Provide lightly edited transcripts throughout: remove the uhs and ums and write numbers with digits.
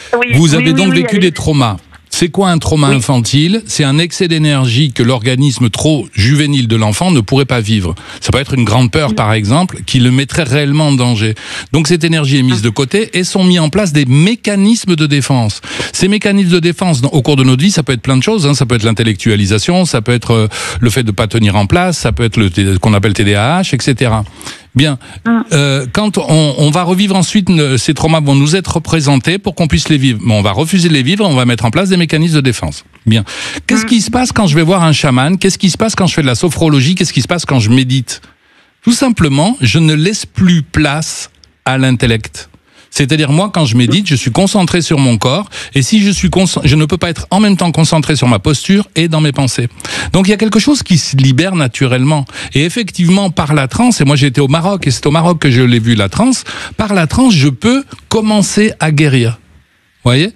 Vous avez donc vécu des traumas. C'est quoi un trauma infantile? C'est un excès d'énergie que l'organisme trop juvénile de l'enfant ne pourrait pas vivre. Ça peut être une grande peur, par exemple, qui le mettrait réellement en danger. Donc cette énergie est mise de côté et sont mis en place des mécanismes de défense. Ces mécanismes de défense, au cours de notre vie, ça peut être plein de choses. Hein. Ça peut être l'intellectualisation, ça peut être le fait de ne pas tenir en place, ça peut être ce qu'on appelle TDAH, etc. Bien. Quand on va revivre ensuite, ces traumas vont nous être représentés pour qu'on puisse les vivre. Mais on va refuser de les vivre, on va mettre en place des mécanismes de défense. Bien. Qu'est-ce qui se passe quand je vais voir un chaman? Qu'est-ce qui se passe quand je fais de la sophrologie? Qu'est-ce qui se passe quand je médite? Tout simplement, je ne laisse plus place à l'intellect. C'est-à-dire, moi, quand je médite, je suis concentré sur mon corps, et si je ne peux pas être en même temps concentré sur ma posture et dans mes pensées. Donc, il y a quelque chose qui se libère naturellement. Et effectivement, par la transe, et moi j'ai été au Maroc, et c'est au Maroc que je l'ai vu, la transe, par la transe, je peux commencer à guérir. Vous voyez?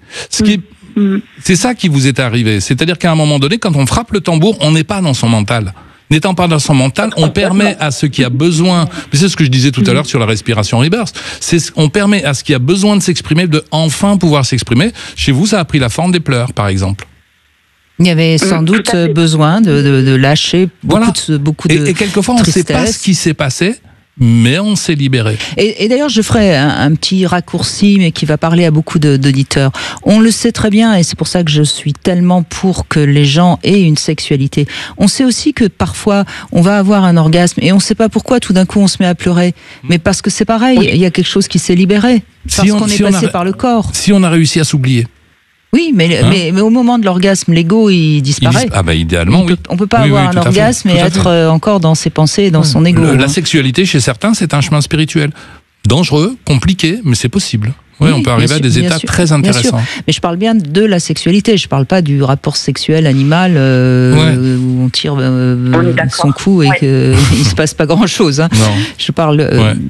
C'est ça qui vous est arrivé. C'est-à-dire qu'à un moment donné, quand on frappe le tambour, on n'est pas dans son mental. N'étant pas dans son mental, on permet à ce qui a besoin, c'est ce que je disais tout à l'heure sur la respiration rebirth, on permet à ce qui a besoin de s'exprimer, de enfin pouvoir s'exprimer. Chez vous, ça a pris la forme des pleurs, par exemple. Il y avait sans doute besoin de lâcher beaucoup de et quelquefois, on ne sait pas ce qui s'est passé, mais on s'est libéré. Et d'ailleurs, je ferai un petit raccourci, mais qui va parler à beaucoup d'auditeurs. On le sait très bien, et c'est pour ça que je suis tellement pour que les gens aient une sexualité. On sait aussi que parfois, on va avoir un orgasme, et on ne sait pas pourquoi, tout d'un coup, on se met à pleurer. Mais parce que c'est pareil, il y a quelque chose qui s'est libéré. Parce qu'on est passé par le corps. Si on a réussi à s'oublier. Oui, mais au moment de l'orgasme, l'ego, il disparaît. Idéalement, on peut pas avoir un orgasme et être encore dans ses pensées, dans son ego. La sexualité, chez certains, c'est un chemin spirituel. Dangereux, compliqué, mais c'est possible. Oui, on peut arriver à des états très intéressants. Mais je parle bien de la sexualité, je parle pas du rapport sexuel animal où on tire son cou et qu'il se passe pas grand-chose. Hein. Non. Je parle...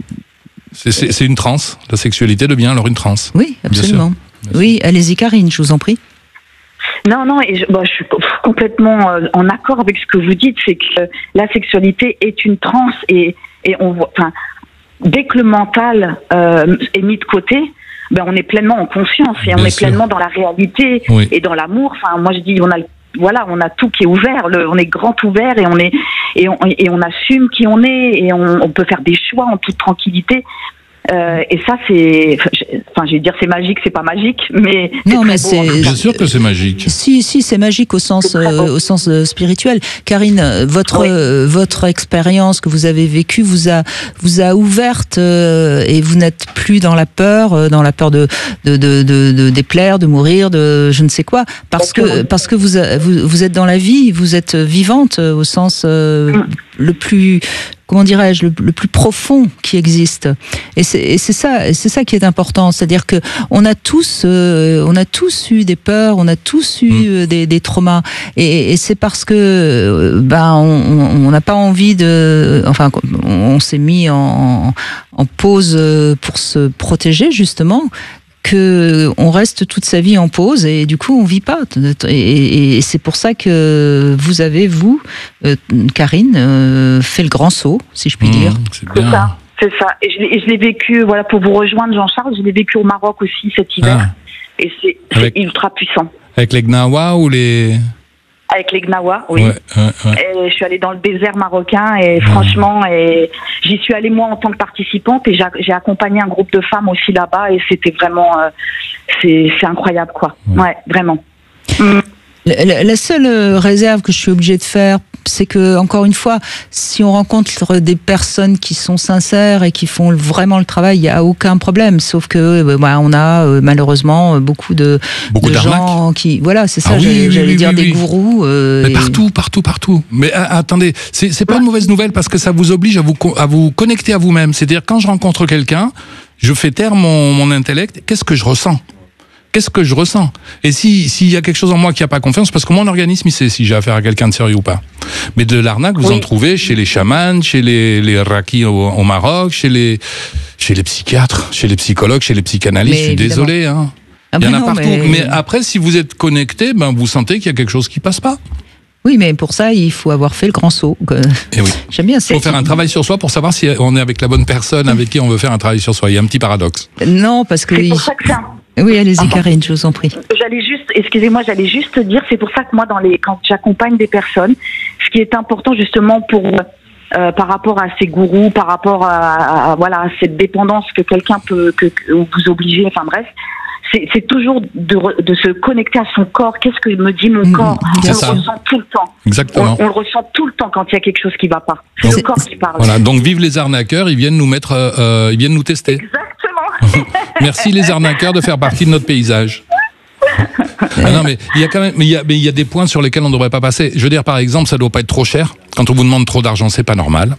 C'est une transe. La sexualité devient alors une transe. Oui, absolument. Oui, allez-y Karine, je vous en prie. Non, et je suis complètement en accord avec ce que vous dites, c'est que la sexualité est une transe et on voit, dès que le mental est mis de côté, on est pleinement en conscience et on est pleinement dans la réalité et dans l'amour. Moi je dis on a tout qui est ouvert, on est grand ouvert et on assume qui on est et on peut faire des choix en toute tranquillité. Et ça, je vais dire c'est magique, c'est pas magique, mais c'est bien sûr que c'est magique. Si, c'est magique au sens spirituel. Karine, votre expérience que vous avez vécue vous a ouverte et vous n'êtes plus dans la peur de déplaire, de mourir, de je ne sais quoi, parce que vous êtes dans la vie, vous êtes vivante au sens le plus, comment dirais-je, le plus profond qui existe. Et c'est ça qui est important. C'est-à-dire que on a tous eu des peurs, on a tous eu des traumas. Et c'est parce que on n'a pas envie on s'est mis en pause pour se protéger justement. On reste toute sa vie en pause et du coup on vit pas. Et c'est pour ça que vous avez, Karine, fait le grand saut, si je puis dire. C'est ça. Et je l'ai vécu, pour vous rejoindre Jean-Charles, je l'ai vécu au Maroc aussi cet hiver. Et c'est ultra puissant. Avec les Gnawa ou les... Avec les Gnawa, oui. Et je suis allée dans le désert marocain et franchement, j'y suis allée moi en tant que participante et j'ai accompagné un groupe de femmes aussi là-bas et c'était vraiment, c'est incroyable quoi. Ouais, vraiment. La seule réserve que je suis obligée de faire, c'est que, encore une fois, si on rencontre des personnes qui sont sincères et qui font vraiment le travail, il n'y a aucun problème. Sauf que, on a malheureusement beaucoup de gens qui, c'est ça, j'allais dire des gourous. Mais partout. Mais attendez, c'est pas une mauvaise nouvelle parce que ça vous oblige à vous connecter à vous-même. C'est-à-dire, quand je rencontre quelqu'un, je fais taire mon intellect. Qu'est-ce que je ressens ? Et s'il y a quelque chose en moi qui n'a pas confiance, parce que mon organisme, il sait si j'ai affaire à quelqu'un de sérieux ou pas. Mais de l'arnaque, vous en trouvez chez les chamans, chez les rakis au Maroc, chez les psychiatres, chez les psychologues, chez les psychanalystes. Je suis désolé, hein. Il y en a partout. Mais après, si vous êtes connecté, vous sentez qu'il y a quelque chose qui passe pas. Oui, mais pour ça, il faut avoir fait le grand saut. Et oui. J'aime bien ça. Il faut faire un travail sur soi pour savoir si on est avec la bonne personne avec qui on veut faire un travail sur soi. Il y a un petit paradoxe. Non, parce que... Oui, allez-y Karine, je vous en prie. J'allais juste dire, c'est pour ça que moi, quand j'accompagne des personnes, ce qui est important justement par rapport à ces gourous, par rapport à cette dépendance que quelqu'un peut vous obliger, enfin bref, c'est toujours de se connecter à son corps. Qu'est-ce que me dit mon corps? On le ressent tout le temps. Exactement. On le ressent tout le temps quand il y a quelque chose qui va pas. C'est le corps qui parle. Voilà. Donc vive les arnaqueurs, ils viennent nous tester. Exactement. Merci les arnaqueurs de faire partie de notre paysage. Non, mais il y a quand même, il y a des points sur lesquels on ne devrait pas passer. Je veux dire, par exemple, ça doit pas être trop cher. Quand on vous demande trop d'argent, c'est pas normal.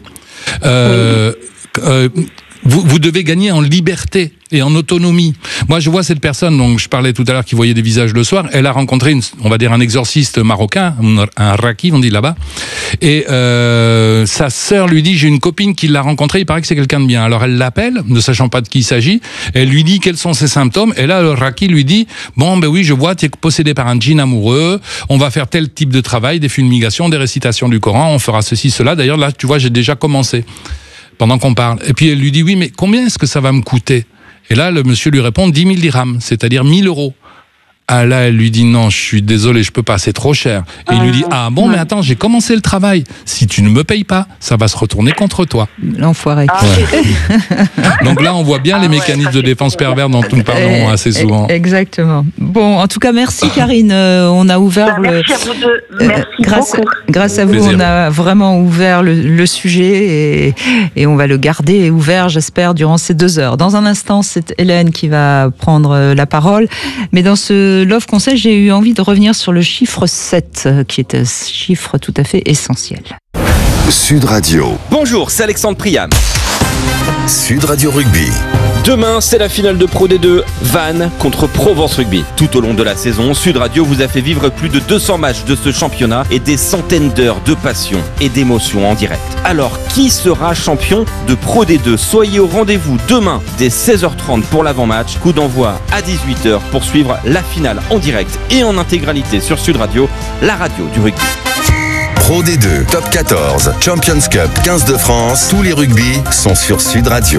Vous devez gagner en liberté et en autonomie. Moi, je vois cette personne dont je parlais tout à l'heure qui voyait des visages le soir. Elle a rencontré, on va dire, un exorciste marocain, un raki, on dit là-bas. Et sa sœur lui dit, j'ai une copine qui l'a rencontré, il paraît que c'est quelqu'un de bien. Alors elle l'appelle, ne sachant pas de qui il s'agit. Elle lui dit quels sont ses symptômes. Et là, le raki lui dit, bon, ben oui, je vois, tu es possédé par un djinn amoureux. On va faire tel type de travail, des fumigations, des récitations du Coran. On fera ceci, cela. D'ailleurs, là, tu vois, j'ai déjà commencé. Pendant qu'on parle. Et puis elle lui dit, oui, mais combien est-ce que ça va me coûter? Et là, le monsieur lui répond 10 000 dirhams, c'est-à-dire 1 000 euros. Ah là, elle lui dit, non, je suis désolé, je peux pas, c'est trop cher. Et il lui dit, ah bon, mais attends, j'ai commencé le travail. Si tu ne me payes pas, ça va se retourner contre toi. L'enfoiré. Donc là, on voit bien les mécanismes de défense pervers dont nous parlons assez souvent. Exactement. Bon, en tout cas, merci Karine. On a ouvert merci à vous deux. Merci grâce à vous, Plaisir. on a vraiment ouvert le sujet et on va le garder ouvert, j'espère, durant ces 2 heures. Dans un instant, c'est Hélène qui va prendre la parole. Mais dans ce Love Conseil, j'ai eu envie de revenir sur le chiffre 7, qui est un chiffre tout à fait essentiel. Sud Radio. Bonjour, c'est Alexandre Priam. Sud Radio Rugby. Demain, c'est la finale de Pro D2, Vannes contre Provence Rugby. Tout au long de la saison, Sud Radio vous a fait vivre plus de 200 matchs de ce championnat et des centaines d'heures de passion et d'émotion en direct. Alors, qui sera champion de Pro D2? Soyez au rendez-vous demain dès 16h30 pour l'avant-match. Coup d'envoi à 18h pour suivre la finale en direct et en intégralité sur Sud Radio, la radio du rugby. Pro D2, Top 14, Champions Cup, 15 de France. Tous les rugby sont sur Sud Radio.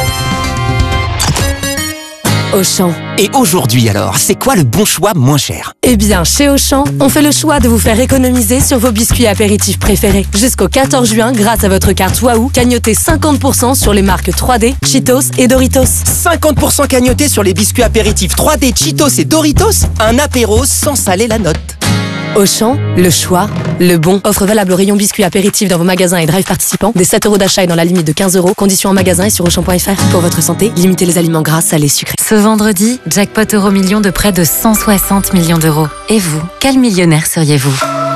Auchan. Et aujourd'hui alors, c'est quoi le bon choix moins cher? Eh bien, chez Auchan, on fait le choix de vous faire économiser sur vos biscuits apéritifs préférés. Jusqu'au 14 juin, grâce à votre carte Wahoo, cagnotez 50% sur les marques 3D, Cheetos et Doritos. 50% cagnoté sur les biscuits apéritifs 3D, Cheetos et Doritos? Un apéro sans saler la note. Auchan, le choix, le bon. Offre valable au rayon biscuits apéritifs dans vos magasins et drive participants. Des 7 € d'achat et dans la limite de 15 €. Conditions en magasin et sur Auchan.fr. Pour votre santé, limitez les aliments gras, salés, sucrés. Ce vendredi, jackpot Euro-Million de près de 160 millions d'euros. Et vous, quel millionnaire seriez-vous?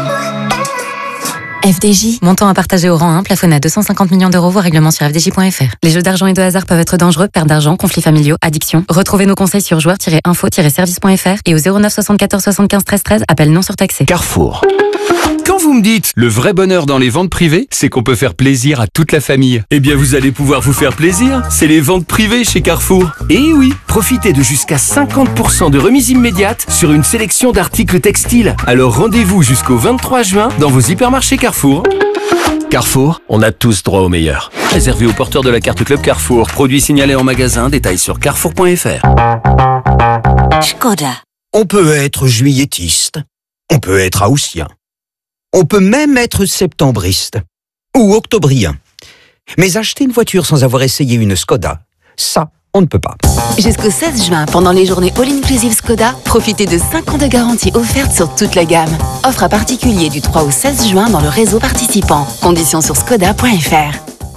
FDJ. Montant à partager au rang 1, plafonné à 250 millions d'euros, voire règlement sur FDJ.fr. Les jeux d'argent et de hasard peuvent être dangereux, perte d'argent, conflits familiaux, addiction. Retrouvez nos conseils sur joueurs-info-service.fr et au 09 74 75 13 13, appel non surtaxé. Carrefour. Quand vous me dites le vrai bonheur dans les ventes privées, c'est qu'on peut faire plaisir à toute la famille. Eh bien, vous allez pouvoir vous faire plaisir. C'est les ventes privées chez Carrefour. Et oui, profitez de jusqu'à 50% de remise immédiate sur une sélection d'articles textiles. Alors rendez-vous jusqu'au 23 juin dans vos hypermarchés Carrefour. Carrefour, on a tous droit au meilleur. Réservé aux porteurs de la carte Club Carrefour. Produit signalé en magasin, détails sur carrefour.fr. Skoda. On peut être juilletiste. On peut être haussien. On peut même être septembriste ou octobrien. Mais acheter une voiture sans avoir essayé une Skoda, ça, on ne peut pas. Jusqu'au 16 juin, pendant les journées All-Inclusive Skoda, profitez de 5 ans de garantie offerte sur toute la gamme. Offre à particulier du 3 au 16 juin dans le réseau participant. Conditions sur skoda.fr.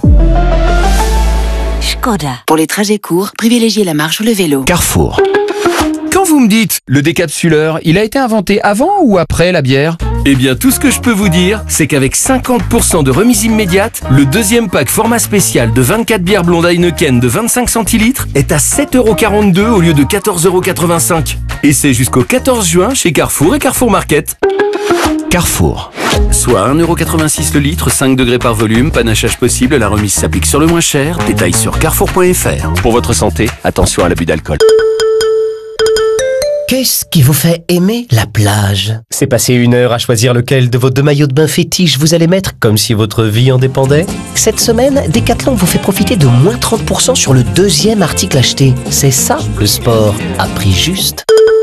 Skoda. Pour les trajets courts, privilégiez la marche ou le vélo. Carrefour. Quand vous me dites le décapsuleur, il a été inventé avant ou après la bière? Eh bien, tout ce que je peux vous dire, c'est qu'avec 50% de remise immédiate, le deuxième pack format spécial de 24 bières blondes Heineken de 25 centilitres est à 7,42 € au lieu de 14,85 €. Et c'est jusqu'au 14 juin chez Carrefour et Carrefour Market. Carrefour. Soit 1,86 € le litre, 5 degrés par volume, panachage possible, la remise s'applique sur le moins cher. Détails sur carrefour.fr. Pour votre santé, attention à l'abus d'alcool. Qu'est-ce qui vous fait aimer la plage? C'est passer 1 heure à choisir lequel de vos 2 maillots de bain fétiches vous allez mettre comme si votre vie en dépendait? Cette semaine, Decathlon vous fait profiter de moins 30% sur le 2e article acheté. C'est ça, le sport à prix juste.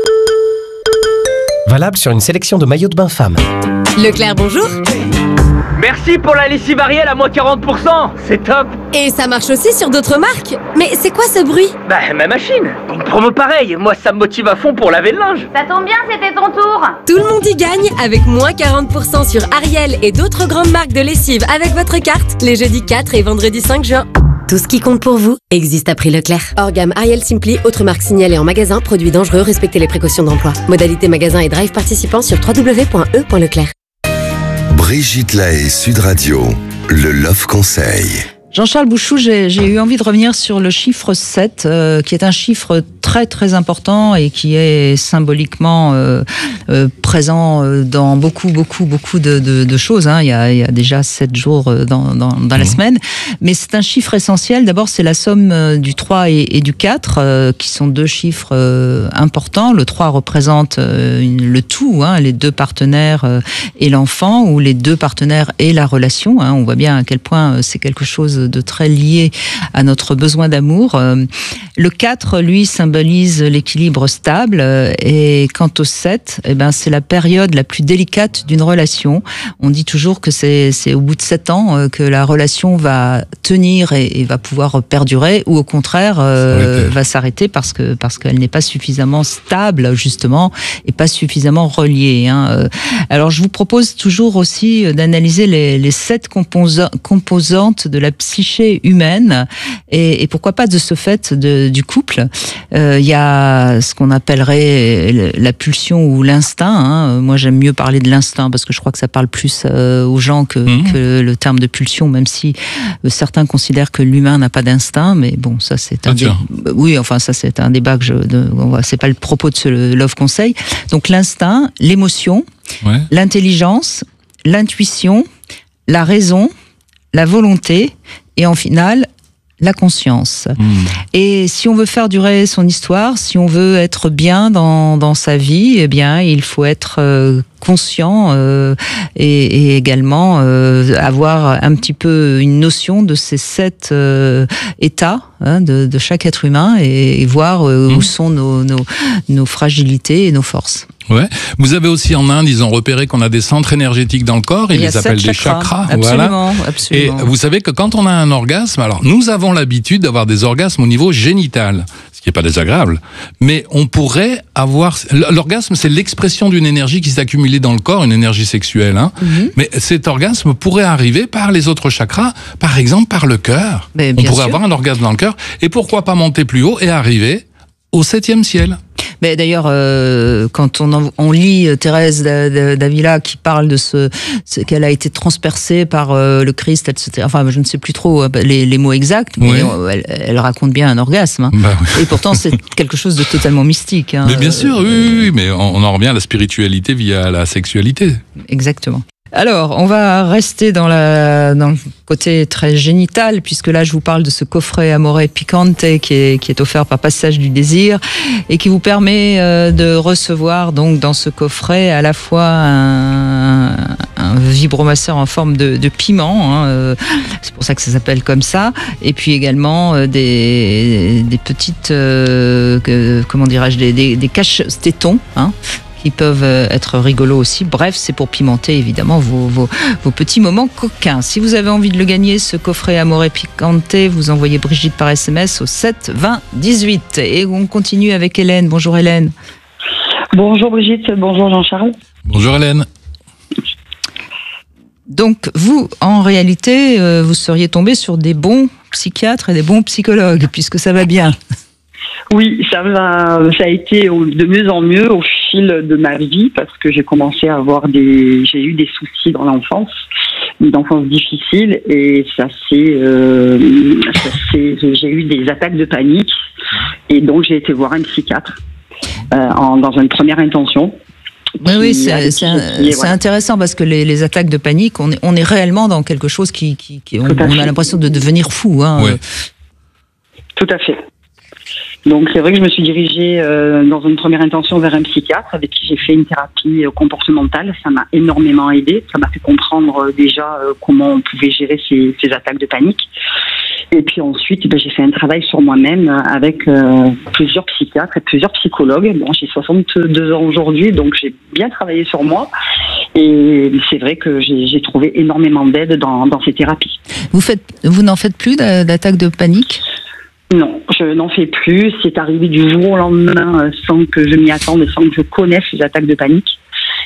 Valable sur une sélection de maillots de bain femmes. Leclerc, bonjour. Merci pour la lessive Ariel à moins 40%, c'est top. Et ça marche aussi sur d'autres marques. Mais c'est quoi ce bruit? Bah, ma machine. Une promo pareille, moi ça me motive à fond pour laver le linge. Ça tombe bien, c'était ton tour. Tout le monde y gagne avec moins 40% sur Ariel et d'autres grandes marques de lessive avec votre carte les jeudis 4 et vendredi 5 juin. Tout ce qui compte pour vous existe à prix Leclerc. Hors gamme Ariel Simply, autres marques signalées en magasin, produits dangereux, respectez les précautions d'emploi. Modalité magasin et drive participants sur www.e.leclerc. Brigitte Lahaie, Sud Radio, le Love Conseil. Jean-Charles Bouchou, j'ai eu envie de revenir sur le chiffre 7, qui est un chiffre très très important et qui est symboliquement présent dans beaucoup de choses. Hein. Il y a déjà 7 jours dans la semaine. Mais c'est un chiffre essentiel. D'abord, c'est la somme du 3 et du 4, qui sont 2 chiffres importants. Le 3 représente le tout, hein, les 2 partenaires et l'enfant, ou les 2 partenaires et la relation. Hein. On voit bien à quel point c'est quelque chose de très lié à notre besoin d'amour. Le 4, lui, symbolise l'équilibre stable, et quant au 7, eh ben, c'est la période la plus délicate d'une relation. On dit toujours que c'est au bout de 7 ans que la relation va tenir et va pouvoir perdurer, ou au contraire va s'arrêter parce qu'elle n'est pas suffisamment stable, justement, et pas suffisamment reliée. Hein. Alors je vous propose toujours aussi d'analyser les 7 composantes de la psyché humaine, et pourquoi pas de ce fait du couple. Il y a ce qu'on appellerait la pulsion ou l'instinct. Hein. Moi, j'aime mieux parler de l'instinct parce que je crois que ça parle plus aux gens que le terme de pulsion, même si certains considèrent que l'humain n'a pas d'instinct. Mais bon, ça c'est oui, enfin ça c'est un débat que c'est pas le propos de ce Love Conseil. Donc l'instinct, l'émotion, l'intelligence, l'intuition, la raison, la volonté, et en finale, la conscience. Et si on veut faire durer son histoire, si on veut être bien dans sa vie, eh bien, il faut être conscient et également avoir un petit peu une notion de ces 7 états, hein, de chaque être humain, et voir où sont nos fragilités et nos forces. Ouais. Vous avez aussi en Inde, ils ont repéré qu'on a des centres énergétiques dans le corps, ils les appellent des chakras. Absolument, voilà. absolument. Et vous savez que quand on a un orgasme, alors nous avons l'habitude d'avoir des orgasmes au niveau génital, ce qui n'est pas désagréable, mais on pourrait avoir... L'orgasme, c'est l'expression d'une énergie qui s'est accumulée dans le corps, une énergie sexuelle. Hein. Mais cet orgasme pourrait arriver par les autres chakras, par exemple par le cœur. On pourrait avoir un orgasme dans le cœur, et pourquoi pas monter plus haut et arriver au 7e ciel. Mais d'ailleurs, quand on lit Thérèse d'Avila qui parle de ce qu'elle a été transpercée par le Christ, etc. Enfin, je ne sais plus trop les mots exacts, mais elle raconte bien un orgasme. Hein. Et pourtant, c'est quelque chose de totalement mystique. Hein. Mais bien sûr, oui, mais on en revient à la spiritualité via la sexualité. Exactement. Alors, on va rester dans le côté très génital, puisque là, je vous parle de ce coffret Amore Picante qui est offert par Passage du Désir et qui vous permet de recevoir donc dans ce coffret à la fois un vibromasseur en forme de piment, hein, c'est pour ça que ça s'appelle comme ça, et puis également des petites, comment dirais-je, des caches-tétons, hein, qui peuvent être rigolos aussi. Bref, c'est pour pimenter évidemment vos petits moments coquins. Si vous avez envie de le gagner, ce coffret Amore Picante, vous envoyez Brigitte par SMS au 7 20 18. Et on continue avec Hélène. Bonjour Hélène. Bonjour Brigitte, bonjour Jean-Charles. Bonjour Hélène. Donc vous, en réalité, vous seriez tombé sur des bons psychiatres et des bons psychologues, puisque ça va bien. Oui, ça a été de mieux en mieux au fil de ma vie, parce que j'ai commencé à avoir j'ai eu des soucis dans l'enfance, une enfance difficile, et j'ai eu des attaques de panique, et donc j'ai été voir un psychiatre dans une première intention. Oui, c'est intéressant parce que les attaques de panique, on est réellement dans quelque chose on a l'impression de devenir fou. Hein. Tout à fait. Donc c'est vrai que je me suis dirigée dans une première intention vers un psychiatre avec qui j'ai fait une thérapie comportementale. Ça m'a énormément aidée. Ça m'a fait comprendre déjà comment on pouvait gérer ces attaques de panique. Et puis ensuite, j'ai fait un travail sur moi-même avec plusieurs psychiatres et plusieurs psychologues. Bon, j'ai 62 ans aujourd'hui, donc j'ai bien travaillé sur moi. Et c'est vrai que j'ai trouvé énormément d'aide dans ces thérapies. Vous n'en faites plus d'attaques de panique ? Non, je n'en fais plus. C'est arrivé du jour au lendemain sans que je m'y attende et sans que je connaisse les attaques de panique.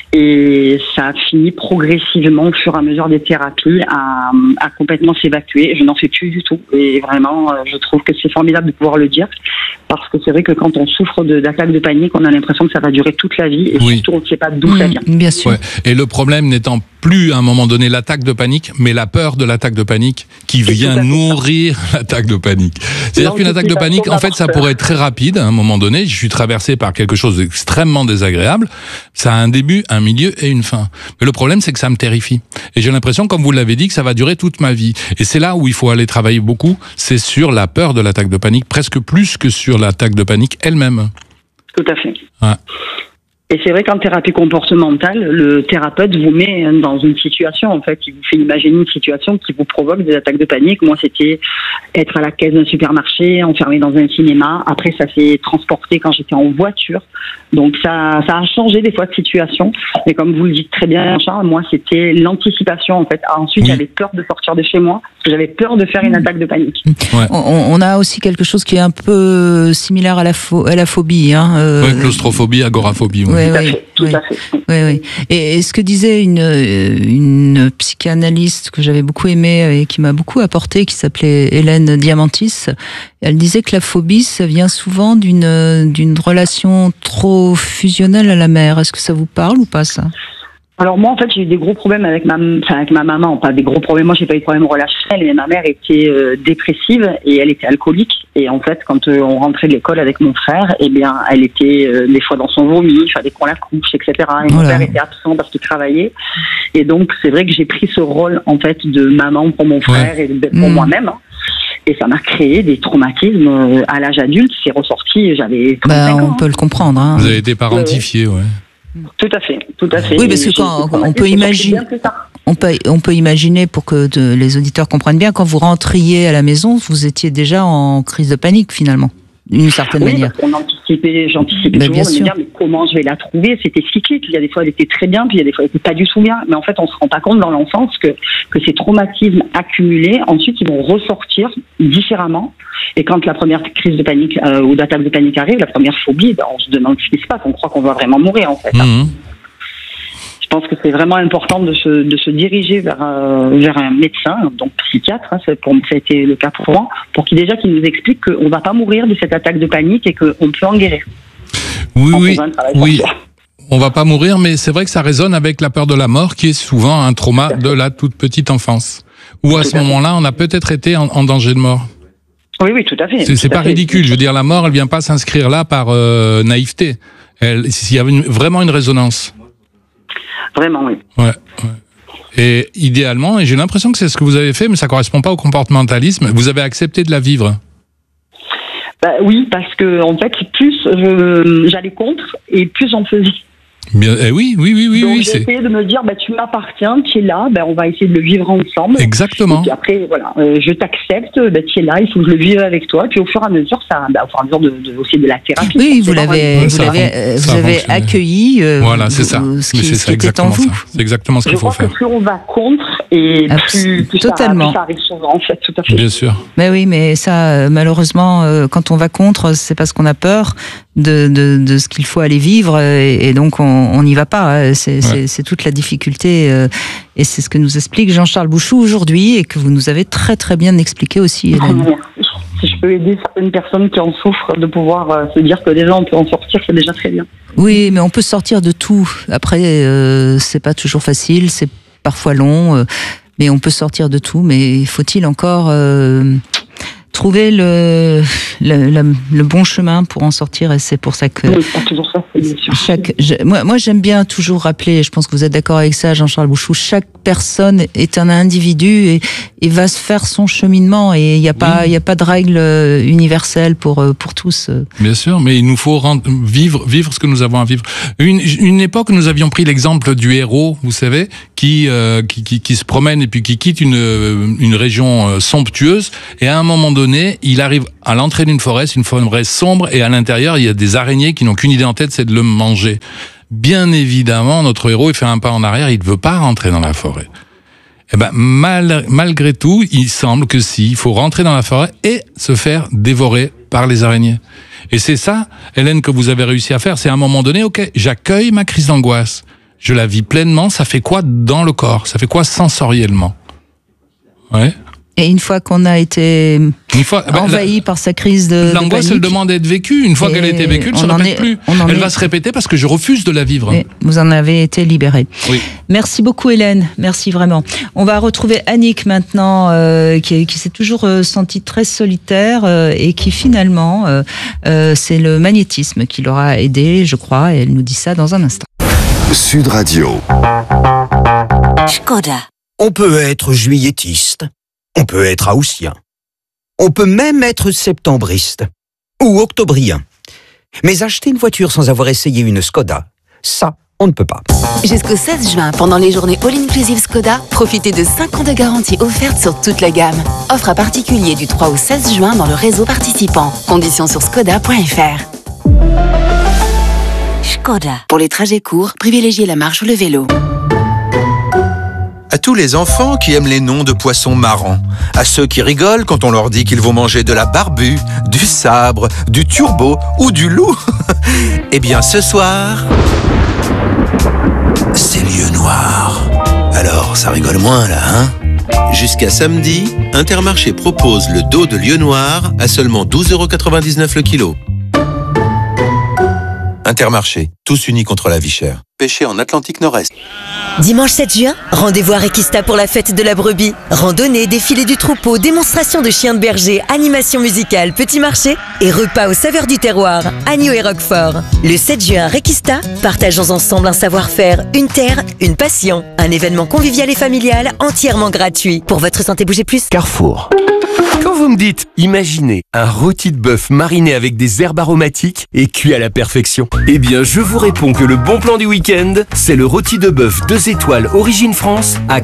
Et ça a fini progressivement au fur et à mesure des thérapies à complètement s'évacuer. Je n'en fais plus du tout. Et vraiment, je trouve que c'est formidable de pouvoir le dire. Parce que c'est vrai que quand on souffre d'attaques de panique, on a l'impression que ça va durer toute la vie. Et surtout, on ne sait pas d'où ça vient. Bien sûr. Ouais. Et le problème n'étant plus à un moment donné l'attaque de panique, mais la peur de l'attaque de panique qui vient nourrir l'attaque de panique. C'est-à-dire qu'une attaque de panique, en fait, ça pourrait être très rapide à un moment donné. Je suis traversé par quelque chose d'extrêmement désagréable. Ça a un début, un milieu et une fin. Mais le problème, c'est que ça me terrifie. Et j'ai l'impression, comme vous l'avez dit, que ça va durer toute ma vie. Et c'est là où il faut aller travailler beaucoup. C'est sur la peur de l'attaque de panique, presque plus que sur l'attaque de panique elle-même. Tout à fait. Ouais. Et c'est vrai qu'en thérapie comportementale, le thérapeute vous met dans une situation, en fait, il vous fait imaginer une situation qui vous provoque des attaques de panique. Moi, c'était être à la caisse d'un supermarché, enfermé dans un cinéma. Après, ça s'est transporté quand j'étais en voiture. Donc, ça a changé des fois de situation. Mais comme vous le dites très bien, Charles, moi, c'était l'anticipation, en fait. Ensuite, j'avais peur de sortir de chez moi, parce que j'avais peur de faire une attaque de panique. Ouais. On a aussi quelque chose qui est un peu similaire à la phobie. Claustrophobie, agoraphobie. Tout à fait. Oui. Et ce que disait une psychanalyste que j'avais beaucoup aimée et qui m'a beaucoup apporté, qui s'appelait Hélène Diamantis, elle disait que la phobie, ça vient souvent d'une relation trop fusionnelle à la mère. Est-ce que ça vous parle ou pas, ça ? Alors moi, en fait, j'ai eu des gros problèmes avec ma maman. Pas des gros problèmes. Moi, j'ai pas eu de problème relationnel. Mais ma mère était dépressive et elle était alcoolique. Et en fait, quand on rentrait de l'école avec mon frère, eh bien, elle était des fois dans son vomi, il fallait qu'on la couche, etc. Et mon père était absent parce qu'il travaillait. Et donc, c'est vrai que j'ai pris ce rôle, en fait, de maman pour mon frère et pour moi-même. Et ça m'a créé des traumatismes à l'âge adulte. C'est ressorti, j'avais 35 ans. On peut le comprendre. Hein. Vous avez été parentifié, Tout à fait. Oui, parce que quand on peut imaginer, on peut imaginer, pour que les auditeurs comprennent bien, quand vous rentriez à la maison, vous étiez déjà en crise de panique finalement, d'une certaine manière. J'anticipais toujours de me dire mais comment je vais la trouver. C'était cyclique. Il y a des fois elle était très bien, puis il y a des fois elle était pas du tout bien. Mais en fait, on se rend pas compte dans l'enfance que ces traumatismes accumulés, ensuite ils vont ressortir différemment. Et quand la première crise de panique ou d'attaque de panique arrive, la première phobie, on se demande ce qui se passe. On croit qu'on va vraiment mourir en fait. Je pense que c'est vraiment important de se diriger vers un médecin, donc psychiatre. Ça a été le cas pour moi, pour qu'il nous explique qu'on ne va pas mourir de cette attaque de panique et qu'on peut en guérir. Oui. On va pas mourir, mais c'est vrai que ça résonne avec la peur de la mort, qui est souvent un trauma de la toute petite enfance. Ou à ce moment-là, on a peut-être été en danger de mort. Oui, tout à fait. C'est pas ridicule. Je veux dire, la mort, elle vient pas s'inscrire là par naïveté. S'il y avait vraiment une résonance. Vraiment, oui. Ouais. Et idéalement, et j'ai l'impression que c'est ce que vous avez fait, mais ça correspond pas au comportementalisme, vous avez accepté de la vivre. Oui, parce que en fait, plus j'allais contre et plus j'en faisais. Bien, oui. Donc j'ai essayé de me dire, tu m'appartiens, tu es là, on va essayer de le vivre ensemble. Exactement. Et puis après, voilà, je t'accepte, tu es là, il faut que je le vive avec toi. Puis au fur et à mesure, au fur et à mesure aussi de la thérapie. Oui, vous avez accueilli. Voilà, c'est ça. C'est exactement ça. C'est exactement ce qu'il faut faire. Je crois que plus on va contre et plus ça arrive souvent, en fait, tout à fait. Bien sûr. Mais oui, mais ça, malheureusement, quand on va contre, c'est parce qu'on a peur de ce qu'il faut aller vivre et donc on n'y va pas. C'est toute la difficulté et c'est ce que nous explique Jean-Charles Bouchou aujourd'hui et que vous nous avez très très bien expliqué aussi, Hélène. Si je peux aider certaines personnes qui en souffrent, de pouvoir se dire que déjà on peut en sortir, c'est déjà très bien. Oui, mais on peut sortir de tout. Après, c'est pas toujours facile, c'est parfois long, mais on peut sortir de tout. Mais faut-il encore trouver le bon chemin pour en sortir, et c'est pour ça que toujours ça, bien sûr. Moi j'aime bien toujours rappeler, je pense que vous êtes d'accord avec ça, Jean-Charles Bouchou, chaque personne est un individu et va se faire son cheminement, et il n'y a pas de règle universelle pour tous. Bien sûr, mais il nous faut vivre ce que nous avons à vivre. Une époque, nous avions pris l'exemple du héros, vous savez, qui se promène et puis qui quitte une région somptueuse, et à un moment donné, il arrive à l'entrée d'une forêt sombre, et à l'intérieur, il y a des araignées qui n'ont qu'une idée en tête, c'est de le manger. Bien évidemment, notre héros, il fait un pas en arrière, il ne veut pas rentrer dans la forêt. Eh ben, malgré tout, il semble que il faut rentrer dans la forêt et se faire dévorer par les araignées. Et c'est ça, Hélène, que vous avez réussi à faire. C'est à un moment donné, ok, j'accueille ma crise d'angoisse. Je la vis pleinement. Ça fait quoi dans le corps? Ça fait quoi sensoriellement? Ouais. Et une fois qu'on a été envahi par sa crise de l'angoisse, panique, elle demande d'être vécue. Une fois qu'elle a été vécue, elle ne se répète plus. Elle va se répéter parce que je refuse de la vivre. Et vous en avez été libéré. Oui. Merci beaucoup, Hélène. Merci vraiment. On va retrouver Annick maintenant, qui s'est toujours sentie très solitaire et qui finalement, c'est le magnétisme qui l'aura aidée, je crois. Et elle nous dit ça dans un instant. Sud Radio. Škoda. On peut être juilletiste. On peut être haussien. On peut même être septembriste. Ou octobrien. Mais acheter une voiture sans avoir essayé une Skoda, ça, on ne peut pas. Jusqu'au 16 juin, pendant les journées All-Inclusive Skoda, profitez de 5 ans de garantie offerte sur toute la gamme. Offre à particulier du 3 au 16 juin dans le réseau participant. Conditions sur skoda.fr. Škoda. Pour les trajets courts, privilégiez la marche ou le vélo. À tous les enfants qui aiment les noms de poissons marrants, à ceux qui rigolent quand on leur dit qu'ils vont manger de la barbue, du sabre, du turbo ou du loup. Eh bien ce soir, c'est lieu noir. Alors ça rigole moins là, hein? Jusqu'à samedi, Intermarché propose le dos de lieu noir à seulement 12,99€ le kilo. Intermarché, tous unis contre la vie chère. Pêché en Atlantique Nord-Est. Dimanche 7 juin, rendez-vous à Requista pour la fête de la brebis. Randonnée, défilé du troupeau, démonstration de chiens de berger, animation musicale, petit marché et repas aux saveurs du terroir, agneau et roquefort. Le 7 juin à Requista, partageons ensemble un savoir-faire, une terre, une passion. Un événement convivial et familial entièrement gratuit. Pour votre santé, bougez plus. Carrefour. Quand vous me dites, imaginez un rôti de bœuf mariné avec des herbes aromatiques et cuit à la perfection, eh bien je vous réponds que le bon plan du week-end, c'est le rôti de bœuf 2 étoiles Origine France à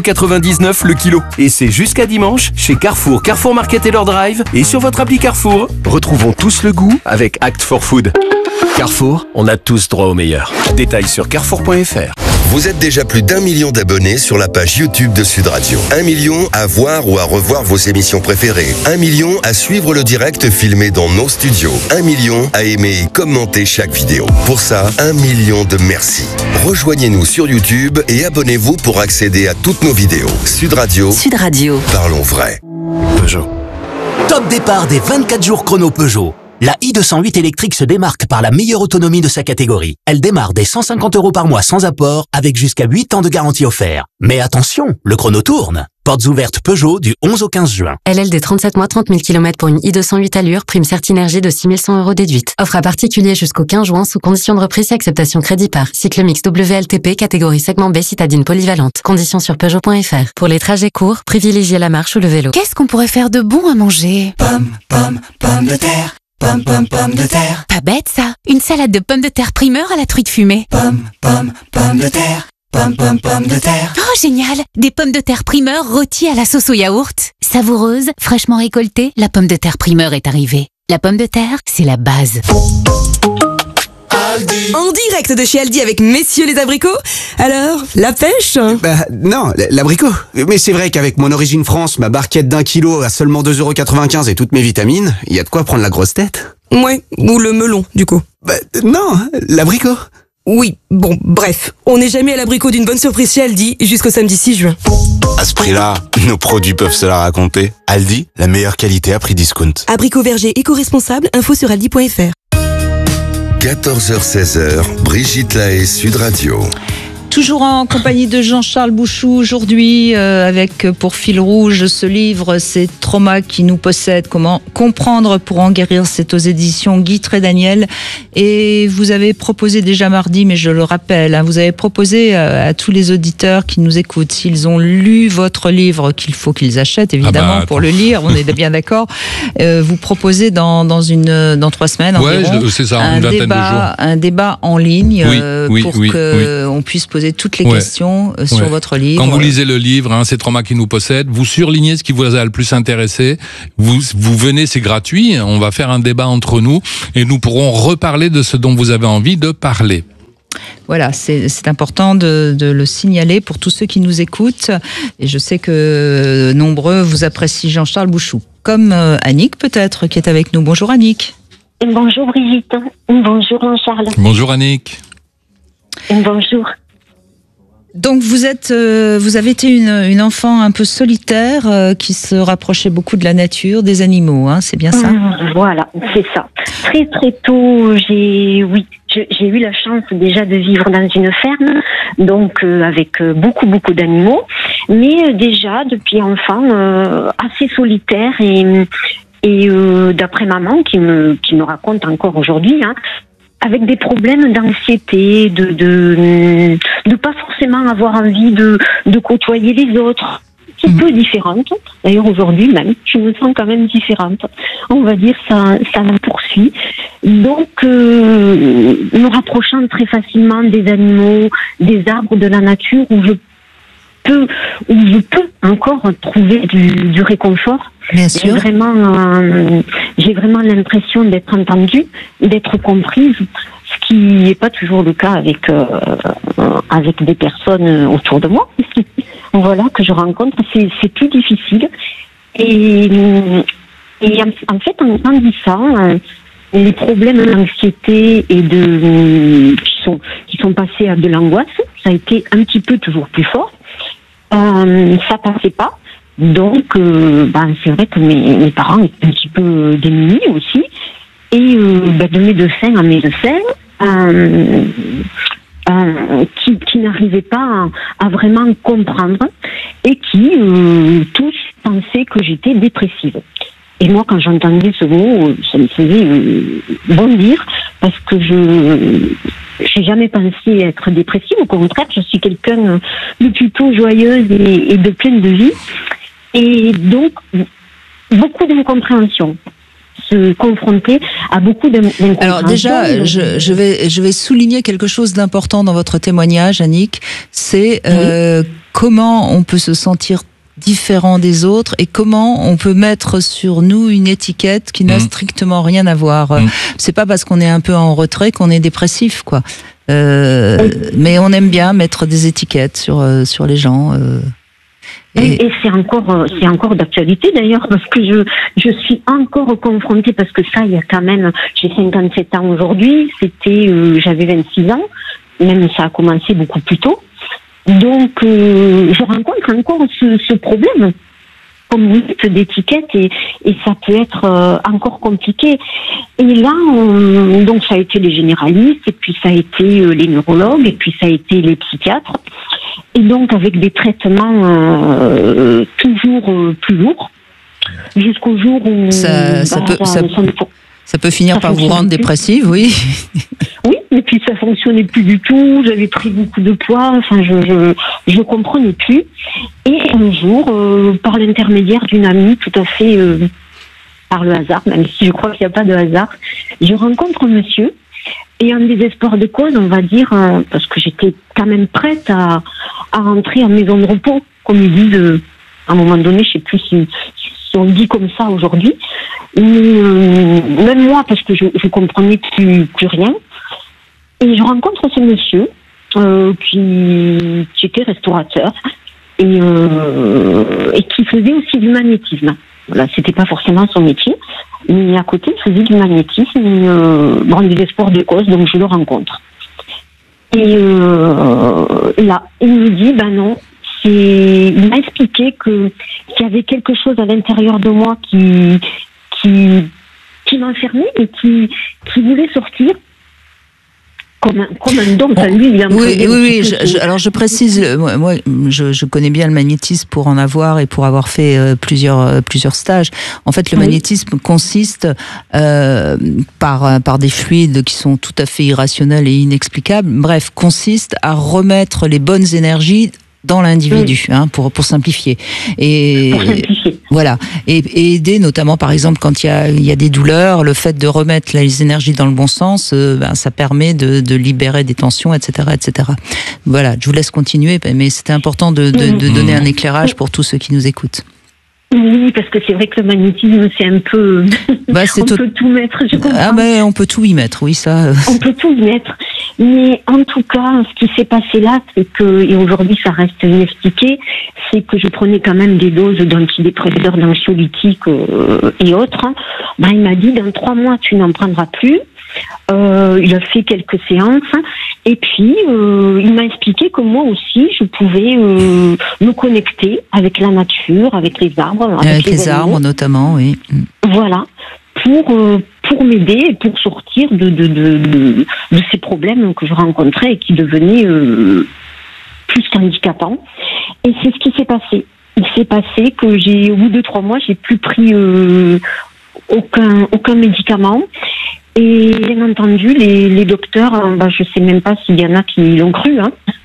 15,99€ le kilo. Et c'est jusqu'à dimanche chez Carrefour, Carrefour Market et leur drive et sur votre appli Carrefour. Retrouvons tous le goût avec Act for Food. Carrefour, on a tous droit au meilleur. Détails sur carrefour.fr. Vous êtes déjà plus d'1 million d'abonnés sur la page YouTube de Sud Radio. 1 million à voir ou à revoir vos émissions préférées. 1 million à suivre le direct filmé dans nos studios. 1 million à aimer et commenter chaque vidéo. Pour ça, 1 million de merci. Rejoignez-nous sur YouTube et abonnez-vous pour accéder à toutes nos vidéos. Sud Radio. Sud Radio. Parlons vrai. Peugeot. Top départ des 24 jours chrono Peugeot. La i208 électrique se démarque par la meilleure autonomie de sa catégorie. Elle démarre dès 150€ par mois sans apport, avec jusqu'à 8 ans de garantie offert. Mais attention, le chrono tourne. Portes ouvertes Peugeot du 11 au 15 juin. LLD 37 mois, 30 000 km pour une i208 allure, prime Certinergie de 6 100€ déduite. Offre à particulier jusqu'au 15 juin sous condition de reprise et acceptation crédit par. Cycle mix WLTP, catégorie segment B, citadine polyvalente. Conditions sur Peugeot.fr. Pour les trajets courts, privilégiez la marche ou le vélo. Qu'est-ce qu'on pourrait faire de bon à manger? Pommes de terre. Pommes de terre. Pas bête ça. Une salade de pommes de terre primeur à la truite fumée. Pommes de terre. Pommes de terre. Oh génial. Des pommes de terre primeur rôties à la sauce au yaourt. Savoureuse, fraîchement récoltée, la pomme de terre primeur est arrivée. La pomme de terre, c'est la base. Aldi. En direct de chez Aldi avec messieurs les abricots. Alors, la pêche? Bah non, l'abricot. Mais c'est vrai qu'avec mon Origine France, ma barquette d'1 kilo à seulement 2,95€ et toutes mes vitamines, il y a de quoi prendre la grosse tête. Ouais, ou le melon, du coup. Bah non, l'abricot. Oui, bon, bref, on n'est jamais à l'abricot d'une bonne surprise chez Aldi jusqu'au samedi 6 juin. À ce prix-là, nos produits peuvent se la raconter. Aldi, la meilleure qualité à prix discount. Abricot verger éco-responsable, info sur aldi.fr. 14h-16h, Brigitte Lahaie, Sud Radio. Toujours en compagnie de Jean-Charles Bouchou aujourd'hui, avec pour fil rouge ce livre, Ces traumas qui nous possèdent, comment comprendre pour en guérir. C'est aux éditions Guy Trédaniel. Et vous avez proposé déjà mardi, mais je le rappelle, hein, vous avez proposé à tous les auditeurs qui nous écoutent, s'ils ont lu votre livre, qu'il faut qu'ils achètent évidemment pour le lire, on est bien d'accord, vous proposez dans 3 semaines environ, c'est ça, une vingtaine de jours. Un débat en ligne pour qu'on puisse poser toutes les questions sur votre livre. Quand vous lisez le livre, hein, Ces traumas qui nous possèdent, vous surlignez ce qui vous a le plus intéressé, vous venez, c'est gratuit, on va faire un débat entre nous et nous pourrons reparler de ce dont vous avez envie de parler. Voilà, c'est important de le signaler pour tous ceux qui nous écoutent. Et je sais que nombreux vous apprécient Jean-Charles Bouchou. Comme Annick peut-être, qui est avec nous. Bonjour Annick. Bonjour Brigitte. Bonjour Jean-Charles. Bonjour Annick. Bonjour. Donc vous avez été une enfant un peu solitaire qui se rapprochait beaucoup de la nature, des animaux, hein, c'est bien ça? Voilà, c'est ça. Très très tôt, j'ai eu la chance déjà de vivre dans une ferme, donc avec beaucoup d'animaux, mais déjà depuis enfant assez solitaire et d'après maman qui me raconte encore aujourd'hui, hein, avec des problèmes d'anxiété, de pas forcément avoir envie de côtoyer les autres, un peu différente. D'ailleurs aujourd'hui même, je me sens quand même différente. On va dire ça me poursuit. Donc me rapprochant très facilement des animaux, des arbres, de la nature, où je peux encore trouver du réconfort. Bien sûr. J'ai vraiment l'impression d'être entendue, d'être comprise, ce qui n'est pas toujours le cas avec des personnes autour de moi. Voilà, que je rencontre, c'est plus difficile. Et en fait, en grandissant, les problèmes d'anxiété et qui sont passés à de l'angoisse, ça a été un petit peu toujours plus fort. Ça passait pas. Donc, c'est vrai que mes parents étaient un petit peu démunis aussi. Et de médecin en médecin, qui n'arrivaient pas à vraiment comprendre et qui tous pensaient que j'étais dépressive. Et moi, quand j'entendais ce mot, ça me faisait bondir, parce que j'ai jamais pensé être dépressive. Au contraire, je suis quelqu'un de plutôt joyeuse et de pleine de vie. Et donc, beaucoup d'incompréhension. Se confronter à beaucoup d'incompréhension. Alors déjà, je vais souligner quelque chose d'important dans votre témoignage, Annick. C'est comment on peut se sentir différent des autres et comment on peut mettre sur nous une étiquette qui n'a strictement rien à voir. C'est pas parce qu'on est un peu en retrait qu'on est dépressif, quoi. Mais on aime bien mettre des étiquettes sur les gens. Et c'est encore d'actualité d'ailleurs, parce que je suis encore confrontée, parce que ça, il y a quand même, j'ai 57 ans aujourd'hui, j'avais 26 ans, même ça a commencé beaucoup plus tôt. Donc, je rencontre encore ce problème, comme vous dites, d'étiquette, et ça peut être encore compliqué. Et là, donc ça a été les généralistes, et puis ça a été les neurologues, et puis ça a été les psychiatres. Et donc avec des traitements toujours plus lourds, jusqu'au jour où ça peut finir par vous rendre dépressive, oui. Oui, et puis ça fonctionnait plus du tout. J'avais pris beaucoup de poids. Enfin, je comprenais plus. Et un jour, par l'intermédiaire d'une amie, tout à fait par le hasard, même si je crois qu'il n'y a pas de hasard, je rencontre un monsieur. Et en désespoir de cause, on va dire, parce que j'étais quand même prête à rentrer en maison de repos, comme ils disent à un moment donné, je sais plus si on le dit comme ça aujourd'hui. Mais même moi, parce que je comprenais plus rien. Et je rencontre ce monsieur qui était restaurateur et qui faisait aussi du magnétisme. Voilà, c'était pas forcément son métier, mais à côté, il faisait du magnétisme, en désespoir de cause, donc je le rencontre. Et là, il me dit, non, il m'a expliqué qu'il y avait quelque chose à l'intérieur de moi qui m'enfermait et qui voulait sortir. comme un don. Lui, oui. Alors je précise, moi, je connais bien le magnétisme pour en avoir et pour avoir fait plusieurs stages. En fait, le magnétisme consiste par des fluides qui sont tout à fait irrationnels et inexplicables. Bref, consiste à remettre les bonnes énergies dans l'individu, pour simplifier. Et voilà. Et aider notamment, par exemple, quand il y a des douleurs, le fait de remettre les énergies dans le bon sens, ça permet de libérer des tensions, etc., etc. Voilà. Je vous laisse continuer, mais c'était important de donner un éclairage pour tous ceux qui nous écoutent. Oui, parce que c'est vrai que le magnétisme, c'est un peu... on peut tout mettre, je comprends. Ah ben, on peut tout y mettre, oui, ça... On peut tout y mettre. Mais en tout cas, ce qui s'est passé là, c'est que, et aujourd'hui ça reste inexpliqué, c'est que je prenais quand même des doses d'antidépresseurs, d'anxiolytiques et autres. Il m'a dit, dans 3 mois, tu n'en prendras plus. Il a fait quelques séances. Et puis, il m'a expliqué que moi aussi, je pouvais me connecter avec la nature, avec les arbres. Avec les arbres, notamment, oui. Voilà. Pour m'aider et pour sortir de ces problèmes que je rencontrais et qui devenaient plus qu'handicapants. Et c'est ce qui s'est passé. Il s'est passé que au bout de 3 mois, j'ai plus pris aucun médicament. Et bien entendu, les docteurs, je sais même pas s'il y en a qui l'ont cru,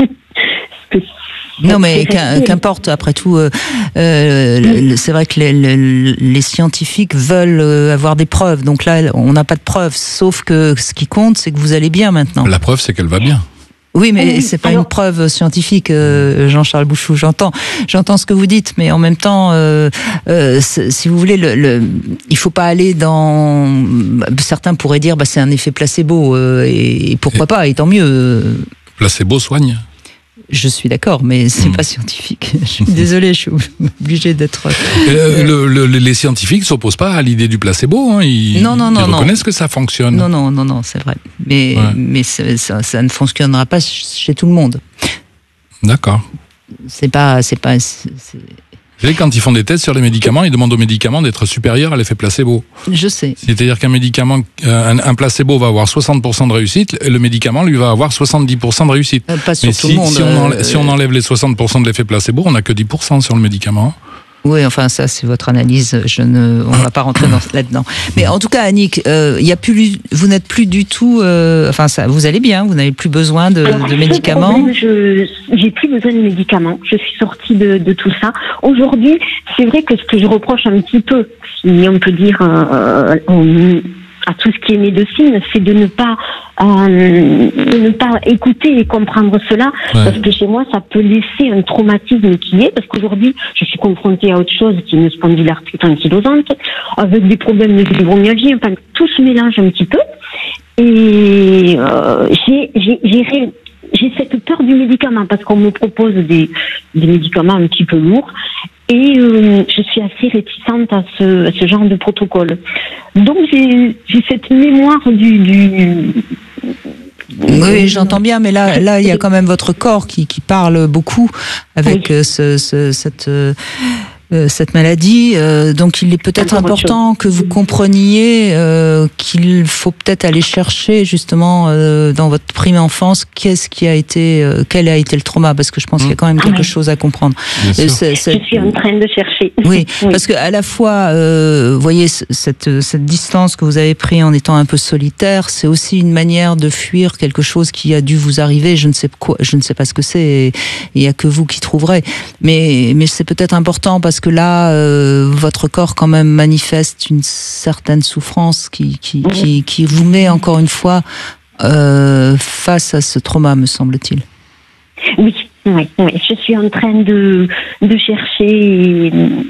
Non, mais qu'importe, après tout, c'est vrai que les scientifiques veulent avoir des preuves. Donc là, on n'a pas de preuves, sauf que ce qui compte, c'est que vous allez bien maintenant. La preuve, c'est qu'elle va bien. Oui, mais c'est pas une preuve scientifique, Jean-Charles Bouchou. J'entends ce que vous dites, mais en même temps, si vous voulez, il faut pas aller dans. Certains pourraient dire, c'est un effet placebo, et pourquoi pas, et tant mieux. Placebo soigne. Je suis d'accord, mais c'est pas scientifique. Je suis désolée, je suis obligée d'être... les scientifiques ne s'opposent pas à l'idée du placebo. Ils reconnaissent que ça fonctionne. Non, c'est vrai. Mais ça ne fonctionnera pas chez tout le monde. D'accord. C'est pas... Quand ils font des tests sur les médicaments, ils demandent aux médicaments d'être supérieurs à l'effet placebo. Je sais. C'est-à-dire qu'un médicament, un placebo va avoir 60% de réussite, et le médicament, lui, va avoir 70% de réussite. Pas sur tout le monde. Si on enlève les 60% de l'effet placebo, on n'a que 10% sur le médicament. Oui, enfin ça c'est votre analyse, on ne va pas rentrer là-dedans. Mais en tout cas, Annick, vous n'êtes plus du tout, vous allez bien, vous n'avez plus besoin de médicaments. J'ai plus besoin de médicaments. Je suis sortie de tout ça. Aujourd'hui, c'est vrai que ce que je reproche un petit peu, si on peut dire, à tout ce qui est médecine, c'est de ne pas écouter et comprendre cela, parce que chez moi ça peut laisser un traumatisme qui est, parce qu'aujourd'hui je suis confrontée à autre chose qui est une spondylarthrite ankylosante, avec des problèmes de fibromyalgie, tout se mélange un petit peu, et j'ai cette peur du médicament, parce qu'on me propose des médicaments un petit peu lourds, et je suis assez réticente à ce genre de protocole. Donc j'ai cette mémoire Oui, j'entends bien, mais là, il y a quand même votre corps qui parle beaucoup avec cette maladie. Donc, il est peut-être important que vous compreniez qu'il faut peut-être aller chercher justement dans votre prime enfance quel a été le trauma, parce que je pense qu'il y a quand même quelque chose à comprendre. Je suis en train de chercher. Oui, parce que à la fois, vous voyez, cette distance que vous avez prise en étant un peu solitaire, c'est aussi une manière de fuir quelque chose qui a dû vous arriver. Je ne sais pas ce que c'est, et il n'y a que vous qui trouverez. Mais c'est peut-être important parce que là, votre corps quand même manifeste une certaine souffrance qui vous met encore une fois face à ce trauma, me semble-t-il. Oui, je suis en train de chercher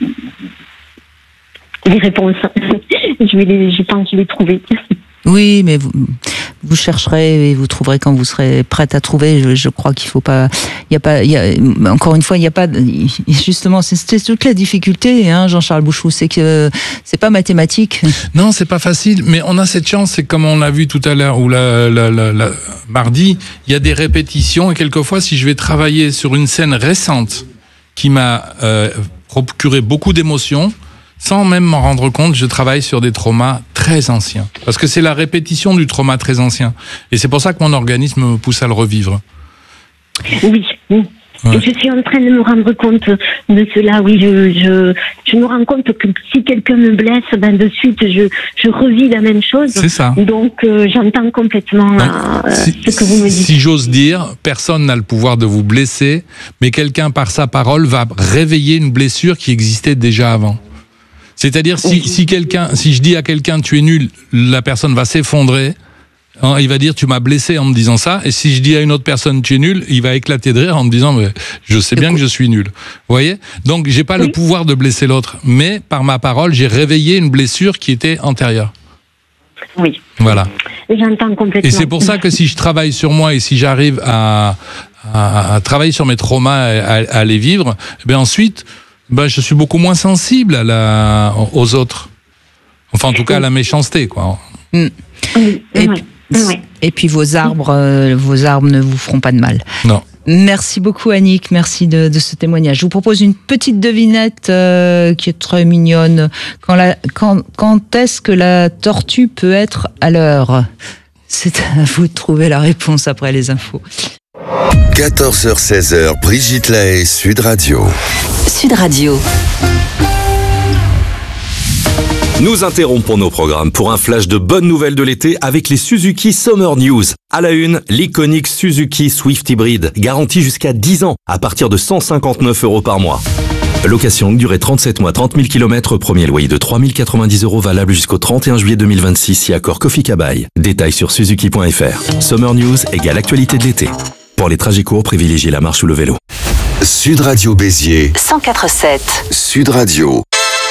des réponses. Je pense que je vais trouver. Oui, mais vous chercherez et vous trouverez quand vous serez prête à trouver. Je crois qu'il faut pas. Encore une fois, il n'y a pas. Justement, c'est toute la difficulté, Jean-Charles Bouchou, c'est que c'est pas mathématique. Non, c'est pas facile, mais on a cette chance. C'est comme on l'a vu tout à l'heure, ou mardi, il y a des répétitions, et quelquefois, si je vais travailler sur une scène récente qui m'a procuré beaucoup d'émotions, sans même m'en rendre compte, je travaille sur des traumas très anciens. Parce que c'est la répétition du trauma très ancien. Et c'est pour ça que mon organisme me pousse à le revivre. Oui. Ouais. Je suis en train de me rendre compte de cela, oui, je me rends compte que si quelqu'un me blesse, de suite, je revis la même chose. C'est ça. Donc, j'entends complètement ce que vous me dites. Si j'ose dire, personne n'a le pouvoir de vous blesser, mais quelqu'un, par sa parole, va réveiller une blessure qui existait déjà avant. C'est-à-dire, si je dis à quelqu'un, tu es nul, la personne va s'effondrer. Il va dire tu m'as blessé en me disant ça, et si je dis à une autre personne tu es nul, il va éclater de rire en me disant mais je sais bien que je suis nul. Vous voyez ? Donc j'ai pas le pouvoir de blesser l'autre, mais par ma parole j'ai réveillé une blessure qui était antérieure. Oui. Voilà. J'entends complètement. Et c'est pour ça que si je travaille sur moi et si j'arrive à travailler sur mes traumas, à les vivre, ensuite je suis beaucoup moins sensible aux autres. Enfin en tout cas à la méchanceté quoi. Et puis vos arbres ne vous feront pas de mal. Non. Merci beaucoup Annick, merci de ce témoignage. Je vous propose une petite devinette qui est très mignonne. Quand est-ce que la tortue peut être à l'heure ? C'est à vous de trouver la réponse après les infos. 14h-16h, Brigitte Lahaie, Sud Radio. Sud Radio. Nous interrompons nos programmes pour un flash de bonnes nouvelles de l'été avec les Suzuki Summer News. À la une, l'iconique Suzuki Swift Hybrid, garantie jusqu'à 10 ans à partir de 159 € par mois. Location longue durée 37 mois, 30 000 km, premier loyer de 3 090 € valable jusqu'au 31 juillet 2026 si accord Kofi Kabai. Détails sur suzuki.fr. Summer News égale actualité de l'été. Pour les trajets courts, privilégiez la marche ou le vélo. Sud Radio Béziers. 104.7. Sud Radio.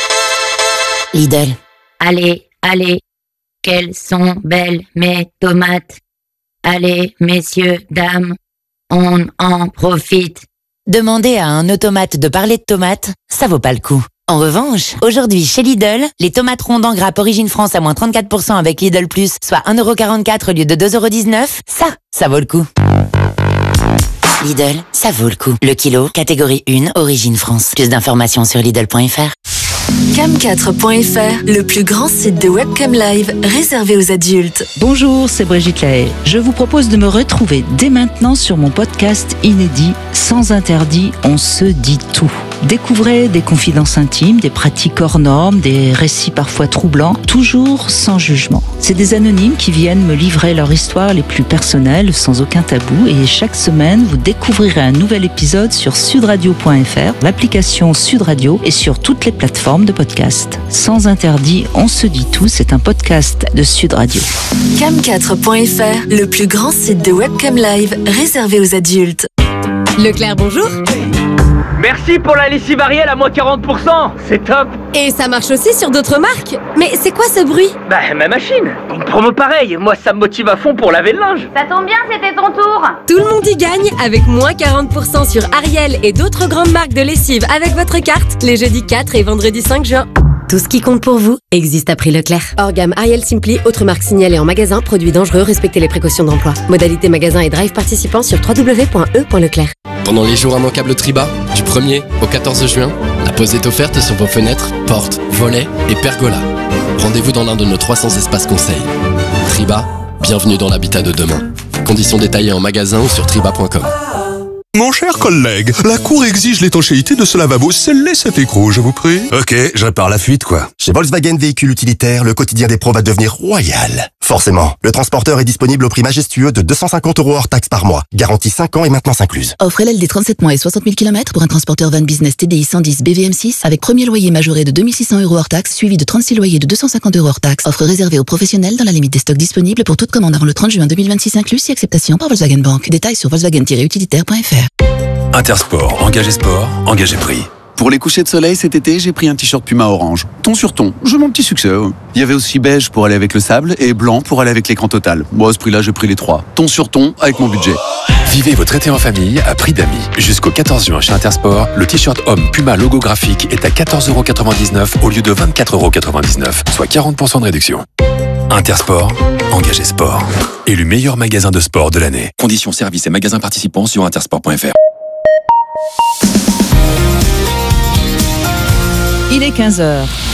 Lidl. Allez, quelles sont belles mes tomates. Allez, messieurs, dames, on en profite. Demander à un automate de parler de tomates, ça vaut pas le coup. En revanche, aujourd'hui chez Lidl, les tomates rondes en grappe Origine France à moins 34% avec Lidl+, soit 1,44€ au lieu de 2,19€, ça vaut le coup. Lidl, ça vaut le coup. Le kilo, catégorie 1, Origine France. Plus d'informations sur Lidl.fr. Cam4.fr, le plus grand site de webcam live réservé aux adultes. Bonjour, c'est Brigitte Lahaie. Je vous propose de me retrouver dès maintenant sur mon podcast inédit Sans interdit, on se dit tout. Découvrez des confidences intimes, des pratiques hors normes, des récits parfois troublants, toujours sans jugement. C'est des anonymes qui viennent me livrer leur histoire les plus personnelles, sans aucun tabou, et chaque semaine, vous découvrirez un nouvel épisode sur sudradio.fr, l'application Sud Radio et sur toutes les plateformes de podcast. Sans interdit, on se dit tout, c'est un podcast de Sud Radio. Cam4.fr, le plus grand site de webcam live réservé aux adultes. Leclerc, bonjour. Merci pour la lessive Ariel à moins 40%, c'est top. Et ça marche aussi sur d'autres marques. Mais c'est quoi ce bruit ? Ma machine, une promo pareille, moi ça me motive à fond pour laver le linge. Ça tombe bien, c'était ton tour. Tout le monde y gagne avec moins 40% sur Ariel et d'autres grandes marques de lessive avec votre carte les jeudis 4 et vendredi 5 juin. Tout ce qui compte pour vous existe à prix Leclerc. Hors gamme Ariel Simply, autre marque signalée en magasin, produits dangereux, respectez les précautions d'emploi. Modalité magasin et drive participant sur www.e.leclerc. Pendant les jours immanquables Triba, du 1er au 14 juin, la pause est offerte sur vos fenêtres, portes, volets et pergolas. Rendez-vous dans l'un de nos 300 espaces conseils. Triba, bienvenue dans l'habitat de demain. Conditions détaillées en magasin ou sur triba.com. Mon cher collègue, la Cour exige l'étanchéité de ce lavabo. Scellez cet écrou, je vous prie. Ok, je répare la fuite, quoi. Chez Volkswagen Véhicules Utilitaires, le quotidien des pros va devenir royal. Forcément, le transporteur est disponible au prix majestueux de 250 € hors taxe par mois. Garantie 5 ans et maintenance incluse. Offre LLD 37 mois et 60 000 km pour un transporteur van business TDI 110 BVM6 avec premier loyer majoré de 2600 € hors taxe suivi de 36 loyers de 250 € hors taxe. Offre réservée aux professionnels dans la limite des stocks disponibles pour toute commande avant le 30 juin 2026 inclus si acceptation par Volkswagen Bank. Détails sur volkswagen-utilitaire.fr. Intersport, engagé sport, engagé prix. Pour les couchers de soleil cet été, j'ai pris un t-shirt Puma orange. Ton sur ton, j'ai mon petit succès. Il y avait aussi beige pour aller avec le sable et blanc pour aller avec l'écran total. Moi, à ce prix-là, j'ai pris les trois. Ton sur ton avec mon budget. Vivez votre été en famille à prix d'amis. Jusqu'au 14 juin chez Intersport, le t-shirt homme Puma logo graphique est à 14,99 € au lieu de 24,99 €, soit 40% de réduction. Intersport, engagé sport. Élu meilleur magasin de sport de l'année. Conditions, services et magasins participants sur intersport.fr. Il est 15h.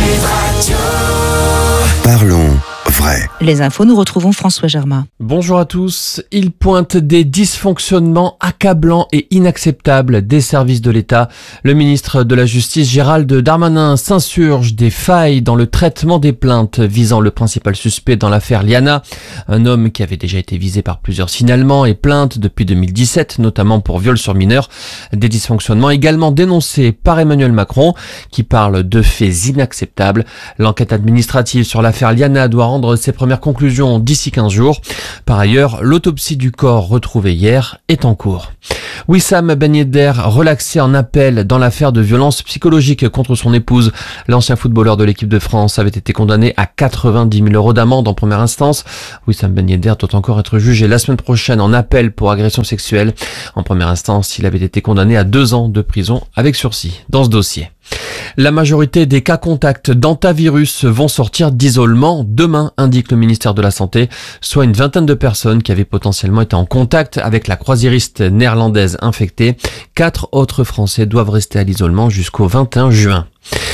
Parlons vrai. Les infos, nous retrouvons François Germain. Bonjour à tous. Il pointe des dysfonctionnements accablants et inacceptables des services de l'État. Le ministre de la Justice, Gérald Darmanin, s'insurge des failles dans le traitement des plaintes visant le principal suspect dans l'affaire Liana, un homme qui avait déjà été visé par plusieurs signalements et plaintes depuis 2017, notamment pour viol sur mineur. Des dysfonctionnements également dénoncés par Emmanuel Macron, qui parle de faits inacceptables. L'enquête administrative sur l'affaire Liana doit rendre ses premières conclusions d'ici 15 jours. Par ailleurs, l'autopsie du corps retrouvé hier est en cours. Wissam Ben Yedder, relaxé en appel dans l'affaire de violence psychologique contre son épouse. L'ancien footballeur de l'équipe de France avait été condamné à 90 000 € d'amende en première instance. Wissam Ben Yedder doit encore être jugé la semaine prochaine en appel pour agression sexuelle. En première instance, il avait été condamné à 2 ans de prison avec sursis dans ce dossier. La majorité des cas contacts d'antavirus vont sortir d'isolement demain, indique le ministère de la Santé, soit une vingtaine de personnes qui avaient potentiellement été en contact avec la croisiériste néerlandaise infectée. 4 autres Français doivent rester à l'isolement jusqu'au 21 juin.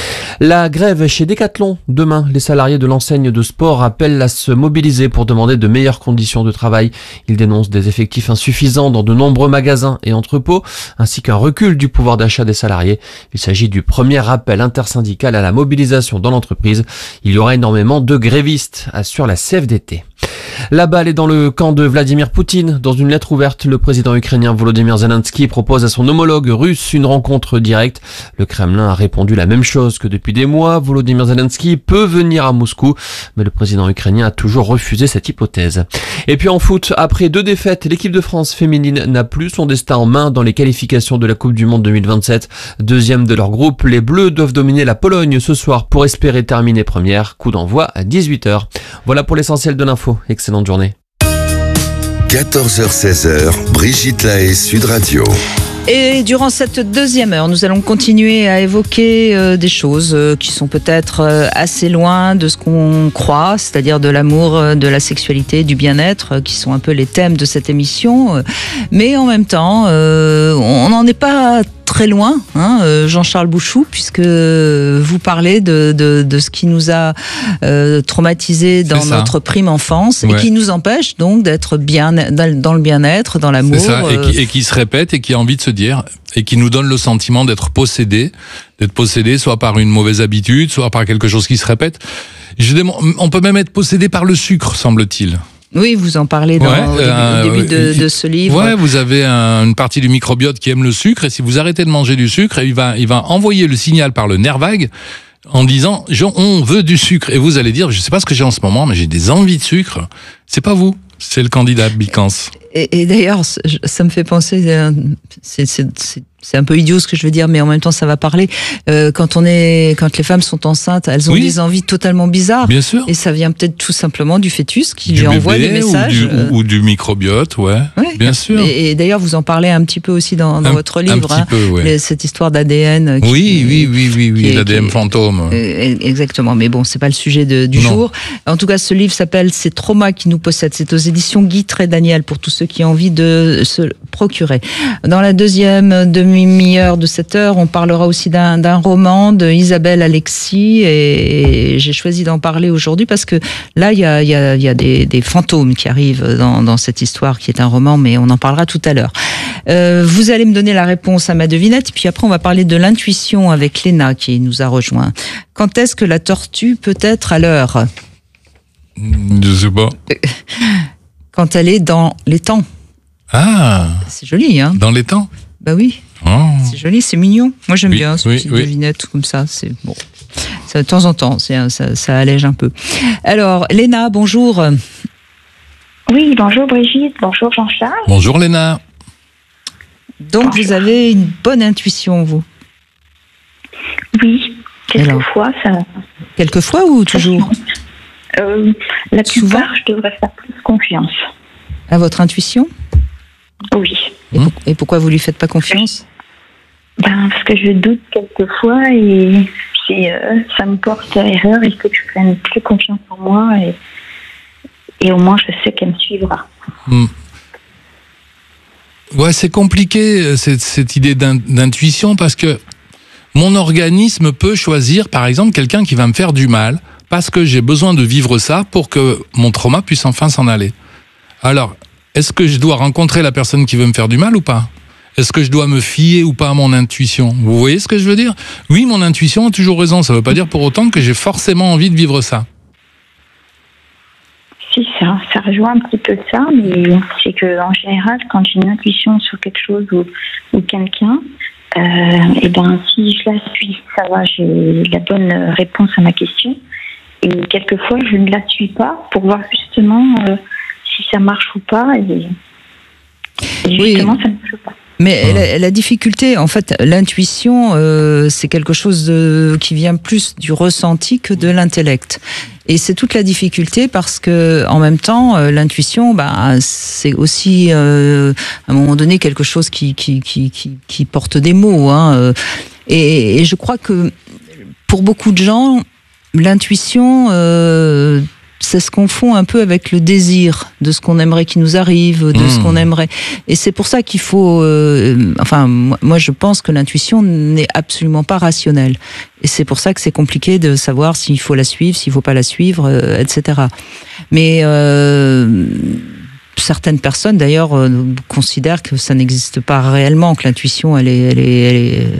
La grève chez Decathlon. Demain, les salariés de l'enseigne de sport appellent à se mobiliser pour demander de meilleures conditions de travail. Ils dénoncent des effectifs insuffisants dans de nombreux magasins et entrepôts, ainsi qu'un recul du pouvoir d'achat des salariés. Il s'agit du premier appel intersyndical à la mobilisation dans l'entreprise. Il y aura énormément de grévistes, assure la CFDT. La balle est dans le camp de Vladimir Poutine. Dans une lettre ouverte, le président ukrainien Volodymyr Zelensky propose à son homologue russe une rencontre directe. Le Kremlin a répondu la même chose que depuis des mois. Volodymyr Zelensky peut venir à Moscou, mais le président ukrainien a toujours refusé cette hypothèse. Et puis en foot, après 2 défaites, l'équipe de France féminine n'a plus son destin en main dans les qualifications de la Coupe du Monde 2027. Deuxième de leur groupe, les Bleus doivent dominer la Pologne ce soir pour espérer terminer première. Coup d'envoi à 18h. Voilà pour l'essentiel de l'info. Excellente journée. 14h-16h, Brigitte Lahaie, Sud Radio. Et durant cette deuxième heure, nous allons continuer à évoquer des choses qui sont peut-être assez loin de ce qu'on croit, c'est-à-dire de l'amour, de la sexualité, du bien-être, qui sont un peu les thèmes de cette émission. Mais en même temps, on n'en est pas très loin, Jean-Charles Bouchou, puisque vous parlez de ce qui nous a traumatisé dans notre prime enfance et qui nous empêche donc d'être bien dans le bien-être, dans l'amour. C'est ça, et qui se répète et qui a envie de se dire, et qui nous donne le sentiment d'être possédé soit par une mauvaise habitude, soit par quelque chose qui se répète. On peut même être possédé par le sucre, semble-t-il. Oui, vous en parlez au début de ce livre. Ouais, vous avez une partie du microbiote qui aime le sucre, et si vous arrêtez de manger du sucre, il va envoyer le signal par le nerf vague en disant on veut du sucre, et vous allez dire je sais pas ce que j'ai en ce moment, mais j'ai des envies de sucre. C'est pas vous, c'est le candidat Bicans. Et d'ailleurs, ça me fait penser, c'est un peu idiot ce que je veux dire, mais en même temps ça va parler. Quand les femmes sont enceintes, elles ont des envies totalement bizarres. Bien sûr. Et ça vient peut-être tout simplement du fœtus qui lui envoie des messages. Ou du microbiote, bien sûr. Et d'ailleurs, vous en parlez un petit peu aussi dans votre livre, cette histoire d'ADN. Oui, l'ADN fantôme. Exactement, mais bon, c'est pas le sujet du jour. En tout cas, ce livre s'appelle Ces traumas qui nous possèdent. C'est aux éditions Guy Trédaniel pour tous ceux qui ont envie de se procurer. Dans la deuxième demi-heure de cette heure, on parlera aussi d'un roman de Isabelle Alexis, et j'ai choisi d'en parler aujourd'hui parce que là, il y a des fantômes qui arrivent dans cette histoire qui est un roman, mais on en parlera tout à l'heure. Vous allez me donner la réponse à ma devinette, puis après on va parler de l'intuition avec Léna qui nous a rejoint. Quand est-ce que la tortue peut être à l'heure ? Je sais pas. Quand elle est dans les temps. Ah. C'est joli, hein ? Dans les temps ? Bah oui. Oh. C'est joli, c'est mignon. Moi j'aime bien ces petites devinettes comme ça. C'est bon. Ça, de temps en temps, ça allège un peu. Alors, Léna, bonjour. Oui, bonjour Brigitte, bonjour Jean-Charles. Bonjour Léna. Donc vous avez une bonne intuition, vous ? Oui, quelquefois. Quelquefois ou toujours ? La plupart, je devrais faire plus confiance. À votre intuition ? Oui. Et pourquoi vous lui faites pas confiance ? Parce que je doute quelquefois et si ça me porte à erreur, il faut que je prenne plus confiance en moi et au moins je sais qu'elle me suivra. Ouais, c'est compliqué cette idée d'intuition parce que Mon organisme peut choisir, par exemple, quelqu'un qui va me faire du mal, parce que j'ai besoin de vivre ça pour que mon trauma puisse enfin s'en aller. Alors, est-ce que je dois rencontrer la personne qui veut me faire du mal ou pas ? Est-ce que je dois me fier ou pas à mon intuition ? Vous voyez ce que je veux dire ? Oui, mon intuition a toujours raison. Ça ne veut pas dire pour autant que j'ai forcément envie de vivre ça. Si, ça rejoint un petit peu ça, mais c'est que en général, quand j'ai une intuition sur quelque chose ou quelqu'un, et ben si je la suis, ça va, j'ai la bonne réponse à ma question. Et quelquefois, je ne la suis pas pour voir justement si ça marche ou pas. Et justement, ça ne marche pas. Mais la difficulté, en fait, l'intuition, c'est quelque chose qui vient plus du ressenti que de l'intellect. Et c'est toute la difficulté parce que, en même temps, l'intuition, c'est aussi, à un moment donné, quelque chose qui porte des mots. Hein. Et je crois que pour beaucoup de gens, l'intuition, ça se confond un peu avec le désir de ce qu'on aimerait qu'il nous arrive, de ce qu'on aimerait. Et c'est pour ça qu'il faut... moi, je pense que l'intuition n'est absolument pas rationnelle. Et c'est pour ça que c'est compliqué de savoir s'il faut la suivre, s'il ne faut pas la suivre, etc. Mais... certaines personnes, d'ailleurs, considèrent que ça n'existe pas réellement, que l'intuition, elle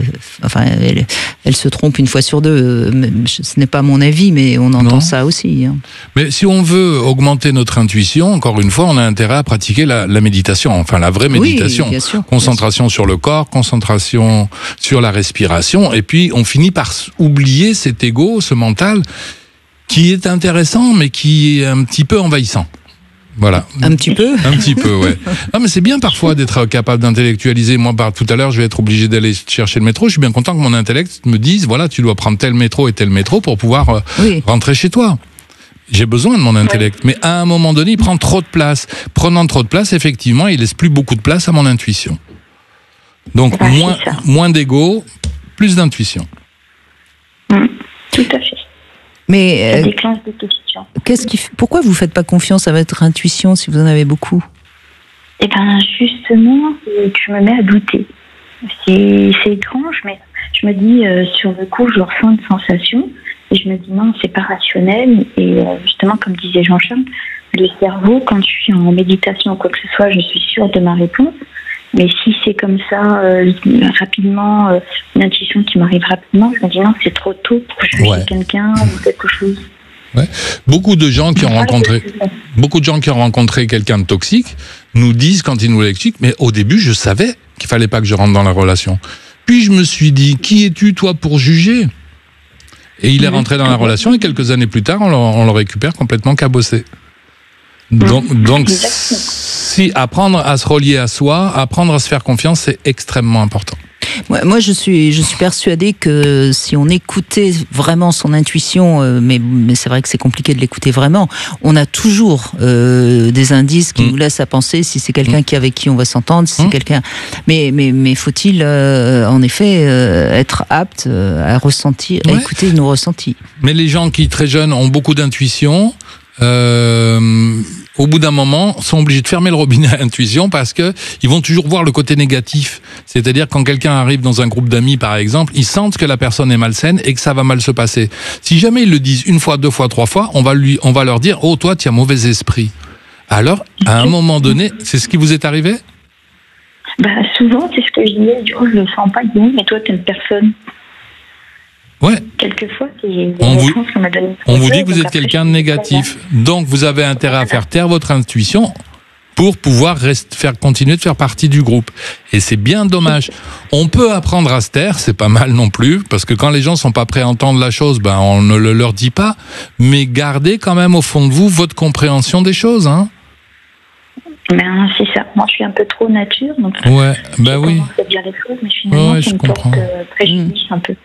se trompe une fois sur deux. Ce n'est pas mon avis, mais on entend ça aussi. Hein. Mais si on veut augmenter notre intuition, encore une fois, on a intérêt à pratiquer la méditation, enfin la vraie méditation. Oui, bien sûr, concentration sur le corps, concentration sur la respiration, et puis on finit par oublier cet ego, ce mental, qui est intéressant, mais qui est un petit peu envahissant. Voilà. Un petit peu. Un petit peu, ouais. Non, mais c'est bien parfois d'être capable d'intellectualiser. Moi, tout à l'heure, je vais être obligé d'aller chercher le métro. Je suis bien content que mon intellect me dise, voilà, tu dois prendre tel métro et tel métro pour pouvoir rentrer chez toi. J'ai besoin de mon intellect. Mais à un moment donné, il prend trop de place. Prenant trop de place, effectivement, il laisse plus beaucoup de place à mon intuition. Donc, moins d'ego, plus d'intuition. Tout à fait. Mais ça déclenche des questions. Pourquoi vous ne faites pas confiance à votre intuition si vous en avez beaucoup ? Eh bien, justement, je me mets à douter. C'est étrange, mais je me dis, sur le coup, je ressens une sensation, et je me dis non, c'est pas rationnel. Et justement, comme disait Jean-Charles, le cerveau, quand je suis en méditation ou quoi que ce soit, je suis sûre de ma réponse. Mais si c'est comme ça, rapidement, une intuition qui m'arrive rapidement, je me dis non, c'est trop tôt pour juger quelqu'un ou quelque chose. Ouais. Beaucoup de gens qui ont rencontré quelqu'un de toxique nous disent quand ils nous l'expliquent, mais au début, je savais qu'il fallait pas que je rentre dans la relation. Puis je me suis dit, qui es-tu toi pour juger ? Et il est rentré dans la relation et quelques années plus tard, on le récupère complètement cabossé. Donc si apprendre à se relier à soi, apprendre à se faire confiance, c'est extrêmement important. Moi, je suis persuadée que si on écoutait vraiment son intuition, mais c'est vrai que c'est compliqué de l'écouter vraiment, on a toujours des indices qui nous laissent à penser si c'est quelqu'un avec qui on va s'entendre, si c'est quelqu'un. Mais faut-il en effet être apte à ressentir, à écouter nos ressentis. Mais les gens qui très jeunes ont beaucoup d'intuition. Au bout d'un moment, sont obligés de fermer le robinet à l'intuition parce que ils vont toujours voir le côté négatif. C'est-à-dire quand quelqu'un arrive dans un groupe d'amis, par exemple, ils sentent que la personne est malsaine et que ça va mal se passer. Si jamais ils le disent une fois, deux fois, trois fois, on va leur dire, oh toi, tu as mauvais esprit. Alors, à un moment donné, c'est ce qui vous est arrivé ? Souvent, c'est ce que je disais. Je le sens pas, mais toi, t'es une personne. Ouais. Quelquefois, on vous dit que vous êtes quelqu'un de négatif. Donc, vous avez intérêt à faire taire votre intuition pour pouvoir continuer de faire partie du groupe. Et c'est bien dommage. On peut apprendre à se taire, c'est pas mal non plus, parce que quand les gens sont pas prêts à entendre la chose, on ne le leur dit pas. Mais gardez quand même au fond de vous votre compréhension des choses, hein. C'est ça. Moi, je suis un peu trop nature, donc oui. Je commence à dire les choses, mais finalement, ça me porte préjudice un peu.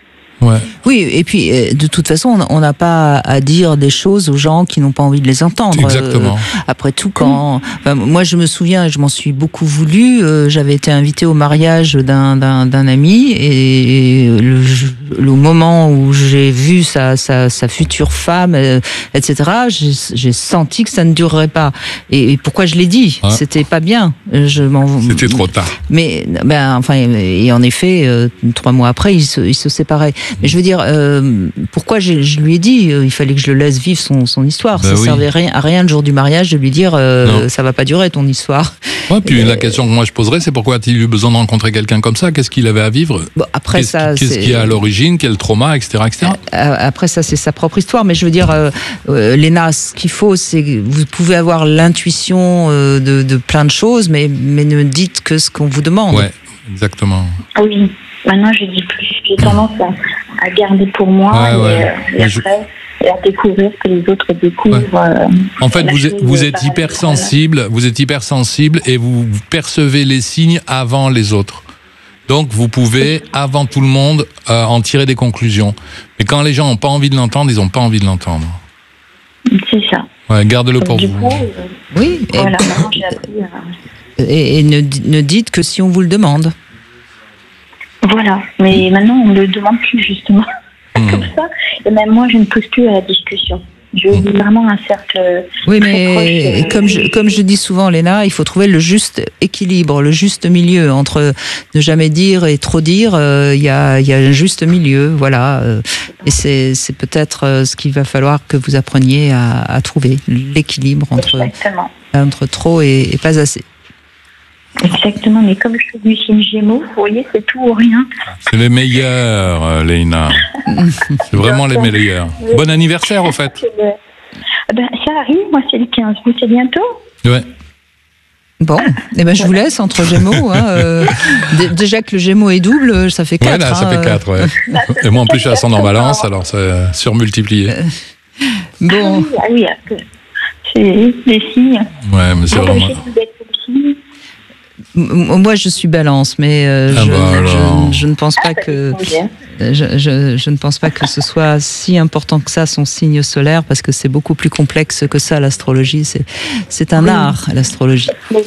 Ouais. Oui, et puis de toute façon, on n'a pas à dire des choses aux gens qui n'ont pas envie de les entendre. Exactement. Après tout, moi je me souviens, je m'en suis beaucoup voulu. J'avais été invitée au mariage d'un ami et le moment où j'ai vu sa future femme, etc., j'ai senti que ça ne durerait pas. Et pourquoi je l'ai dit ? C'était pas bien. C'était trop tard. Mais et en effet, 3 mois après, ils se séparaient. Mais je veux dire, pourquoi je lui ai dit, il fallait que je le laisse vivre son histoire. Ça servait à rien le jour du mariage de lui dire, ça va pas durer ton histoire. Ouais, puis la question que moi je poserais, c'est pourquoi a-t-il eu besoin de rencontrer quelqu'un comme ça ? Qu'est-ce qu'il avait à vivre ? Après qu'est-ce qui est à l'origine ? Quel trauma, etc. Après ça, c'est sa propre histoire. Mais je veux dire, Léna, ce qu'il faut, c'est que vous pouvez avoir l'intuition de plein de choses, mais ne dites que ce qu'on vous demande. Ouais, exactement. Oui, maintenant je dis plus. J'ai tendance à garder pour moi et après et à découvrir ce que les autres découvrent. En fait, vous êtes hypersensible, et vous percevez les signes avant les autres. Donc, vous pouvez, avant tout le monde, en tirer des conclusions. Mais quand les gens n'ont pas envie de l'entendre, ils n'ont pas envie de l'entendre. C'est ça. Ouais, gardez-le pour vous. Oui. Voilà, maintenant j'ai appris. Et ne dites que si on vous le demande. Voilà, mais maintenant on ne le demande plus justement. Comme ça, et même moi je ne pousse plus à la discussion. Je vis vraiment un cercle. Oui, mais comme je dis souvent, Léna, il faut trouver le juste équilibre, le juste milieu entre ne jamais dire et trop dire. Il y a un juste milieu, voilà. Et c'est peut-être ce qu'il va falloir que vous appreniez à trouver, l'équilibre entre trop et pas assez. Exactement, mais comme je suis du signe Gémeaux, vous voyez, c'est tout ou rien. C'est les meilleurs, Léna. C'est vraiment les meilleurs. Bon anniversaire, au fait. Ça arrive, moi c'est le 15, vous c'est bientôt ? Ouais. Bon, je vous laisse entre Gémeaux. Déjà que le Gémeaux est double, ça fait 4. Ouais, là, ça fait 4, ouais. Et moi, en plus, je suis ascendant Balance, alors c'est surmultiplié. Bon. Ah oui, c'est des signes. Ouais, mais c'est vraiment... Moi, je suis Balance, mais je ne pense pas que je ne pense pas que ce soit si important que ça son signe solaire, parce que c'est beaucoup plus complexe que ça l'astrologie. C'est un art, l'astrologie.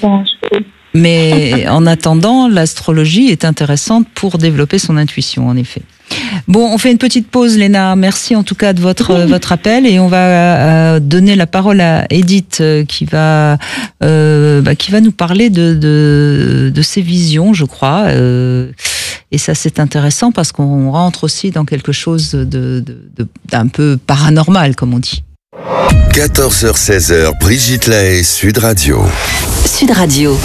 Mais en attendant, l'astrologie est intéressante pour développer son intuition, en effet. Bon, on fait une petite pause, Léna. Merci en tout cas de votre appel, et on va donner la parole à Edith qui va nous parler de ses visions, je crois. Et ça, c'est intéressant parce qu'on rentre aussi dans quelque chose d'un peu paranormal, comme on dit. 14h-16h, Brigitte Lahaie, Sud Radio. Sud Radio.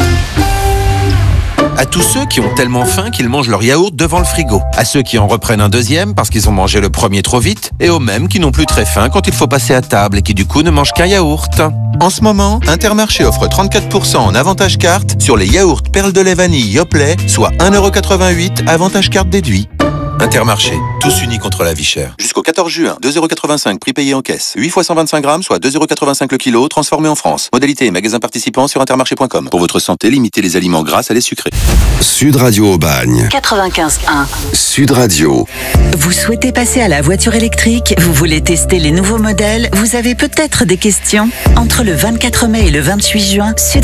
À tous ceux qui ont tellement faim qu'ils mangent leur yaourt devant le frigo. À ceux qui en reprennent un deuxième parce qu'ils ont mangé le premier trop vite. Et aux mêmes qui n'ont plus très faim quand il faut passer à table et qui du coup ne mangent qu'un yaourt. En ce moment, Intermarché offre 34% en avantage carte sur les yaourts perles de lait vanille Yoplait, soit 1,88€ avantage carte déduit. Intermarché, tous unis contre la vie chère. Jusqu'au 14 juin, 2,85€ prix payé en caisse. 8 fois 125 grammes, soit 2,85€ le kilo, transformé en France. Modalité et magasin participant sur intermarché.com. Pour votre santé, limitez les aliments gras à les sucrés. Sud Radio Aubagne. 95.1. Sud Radio. Vous souhaitez passer à la voiture électrique ? Vous voulez tester les nouveaux modèles ? Vous avez peut-être des questions ? Entre le 24 mai et le 28 juin, Sud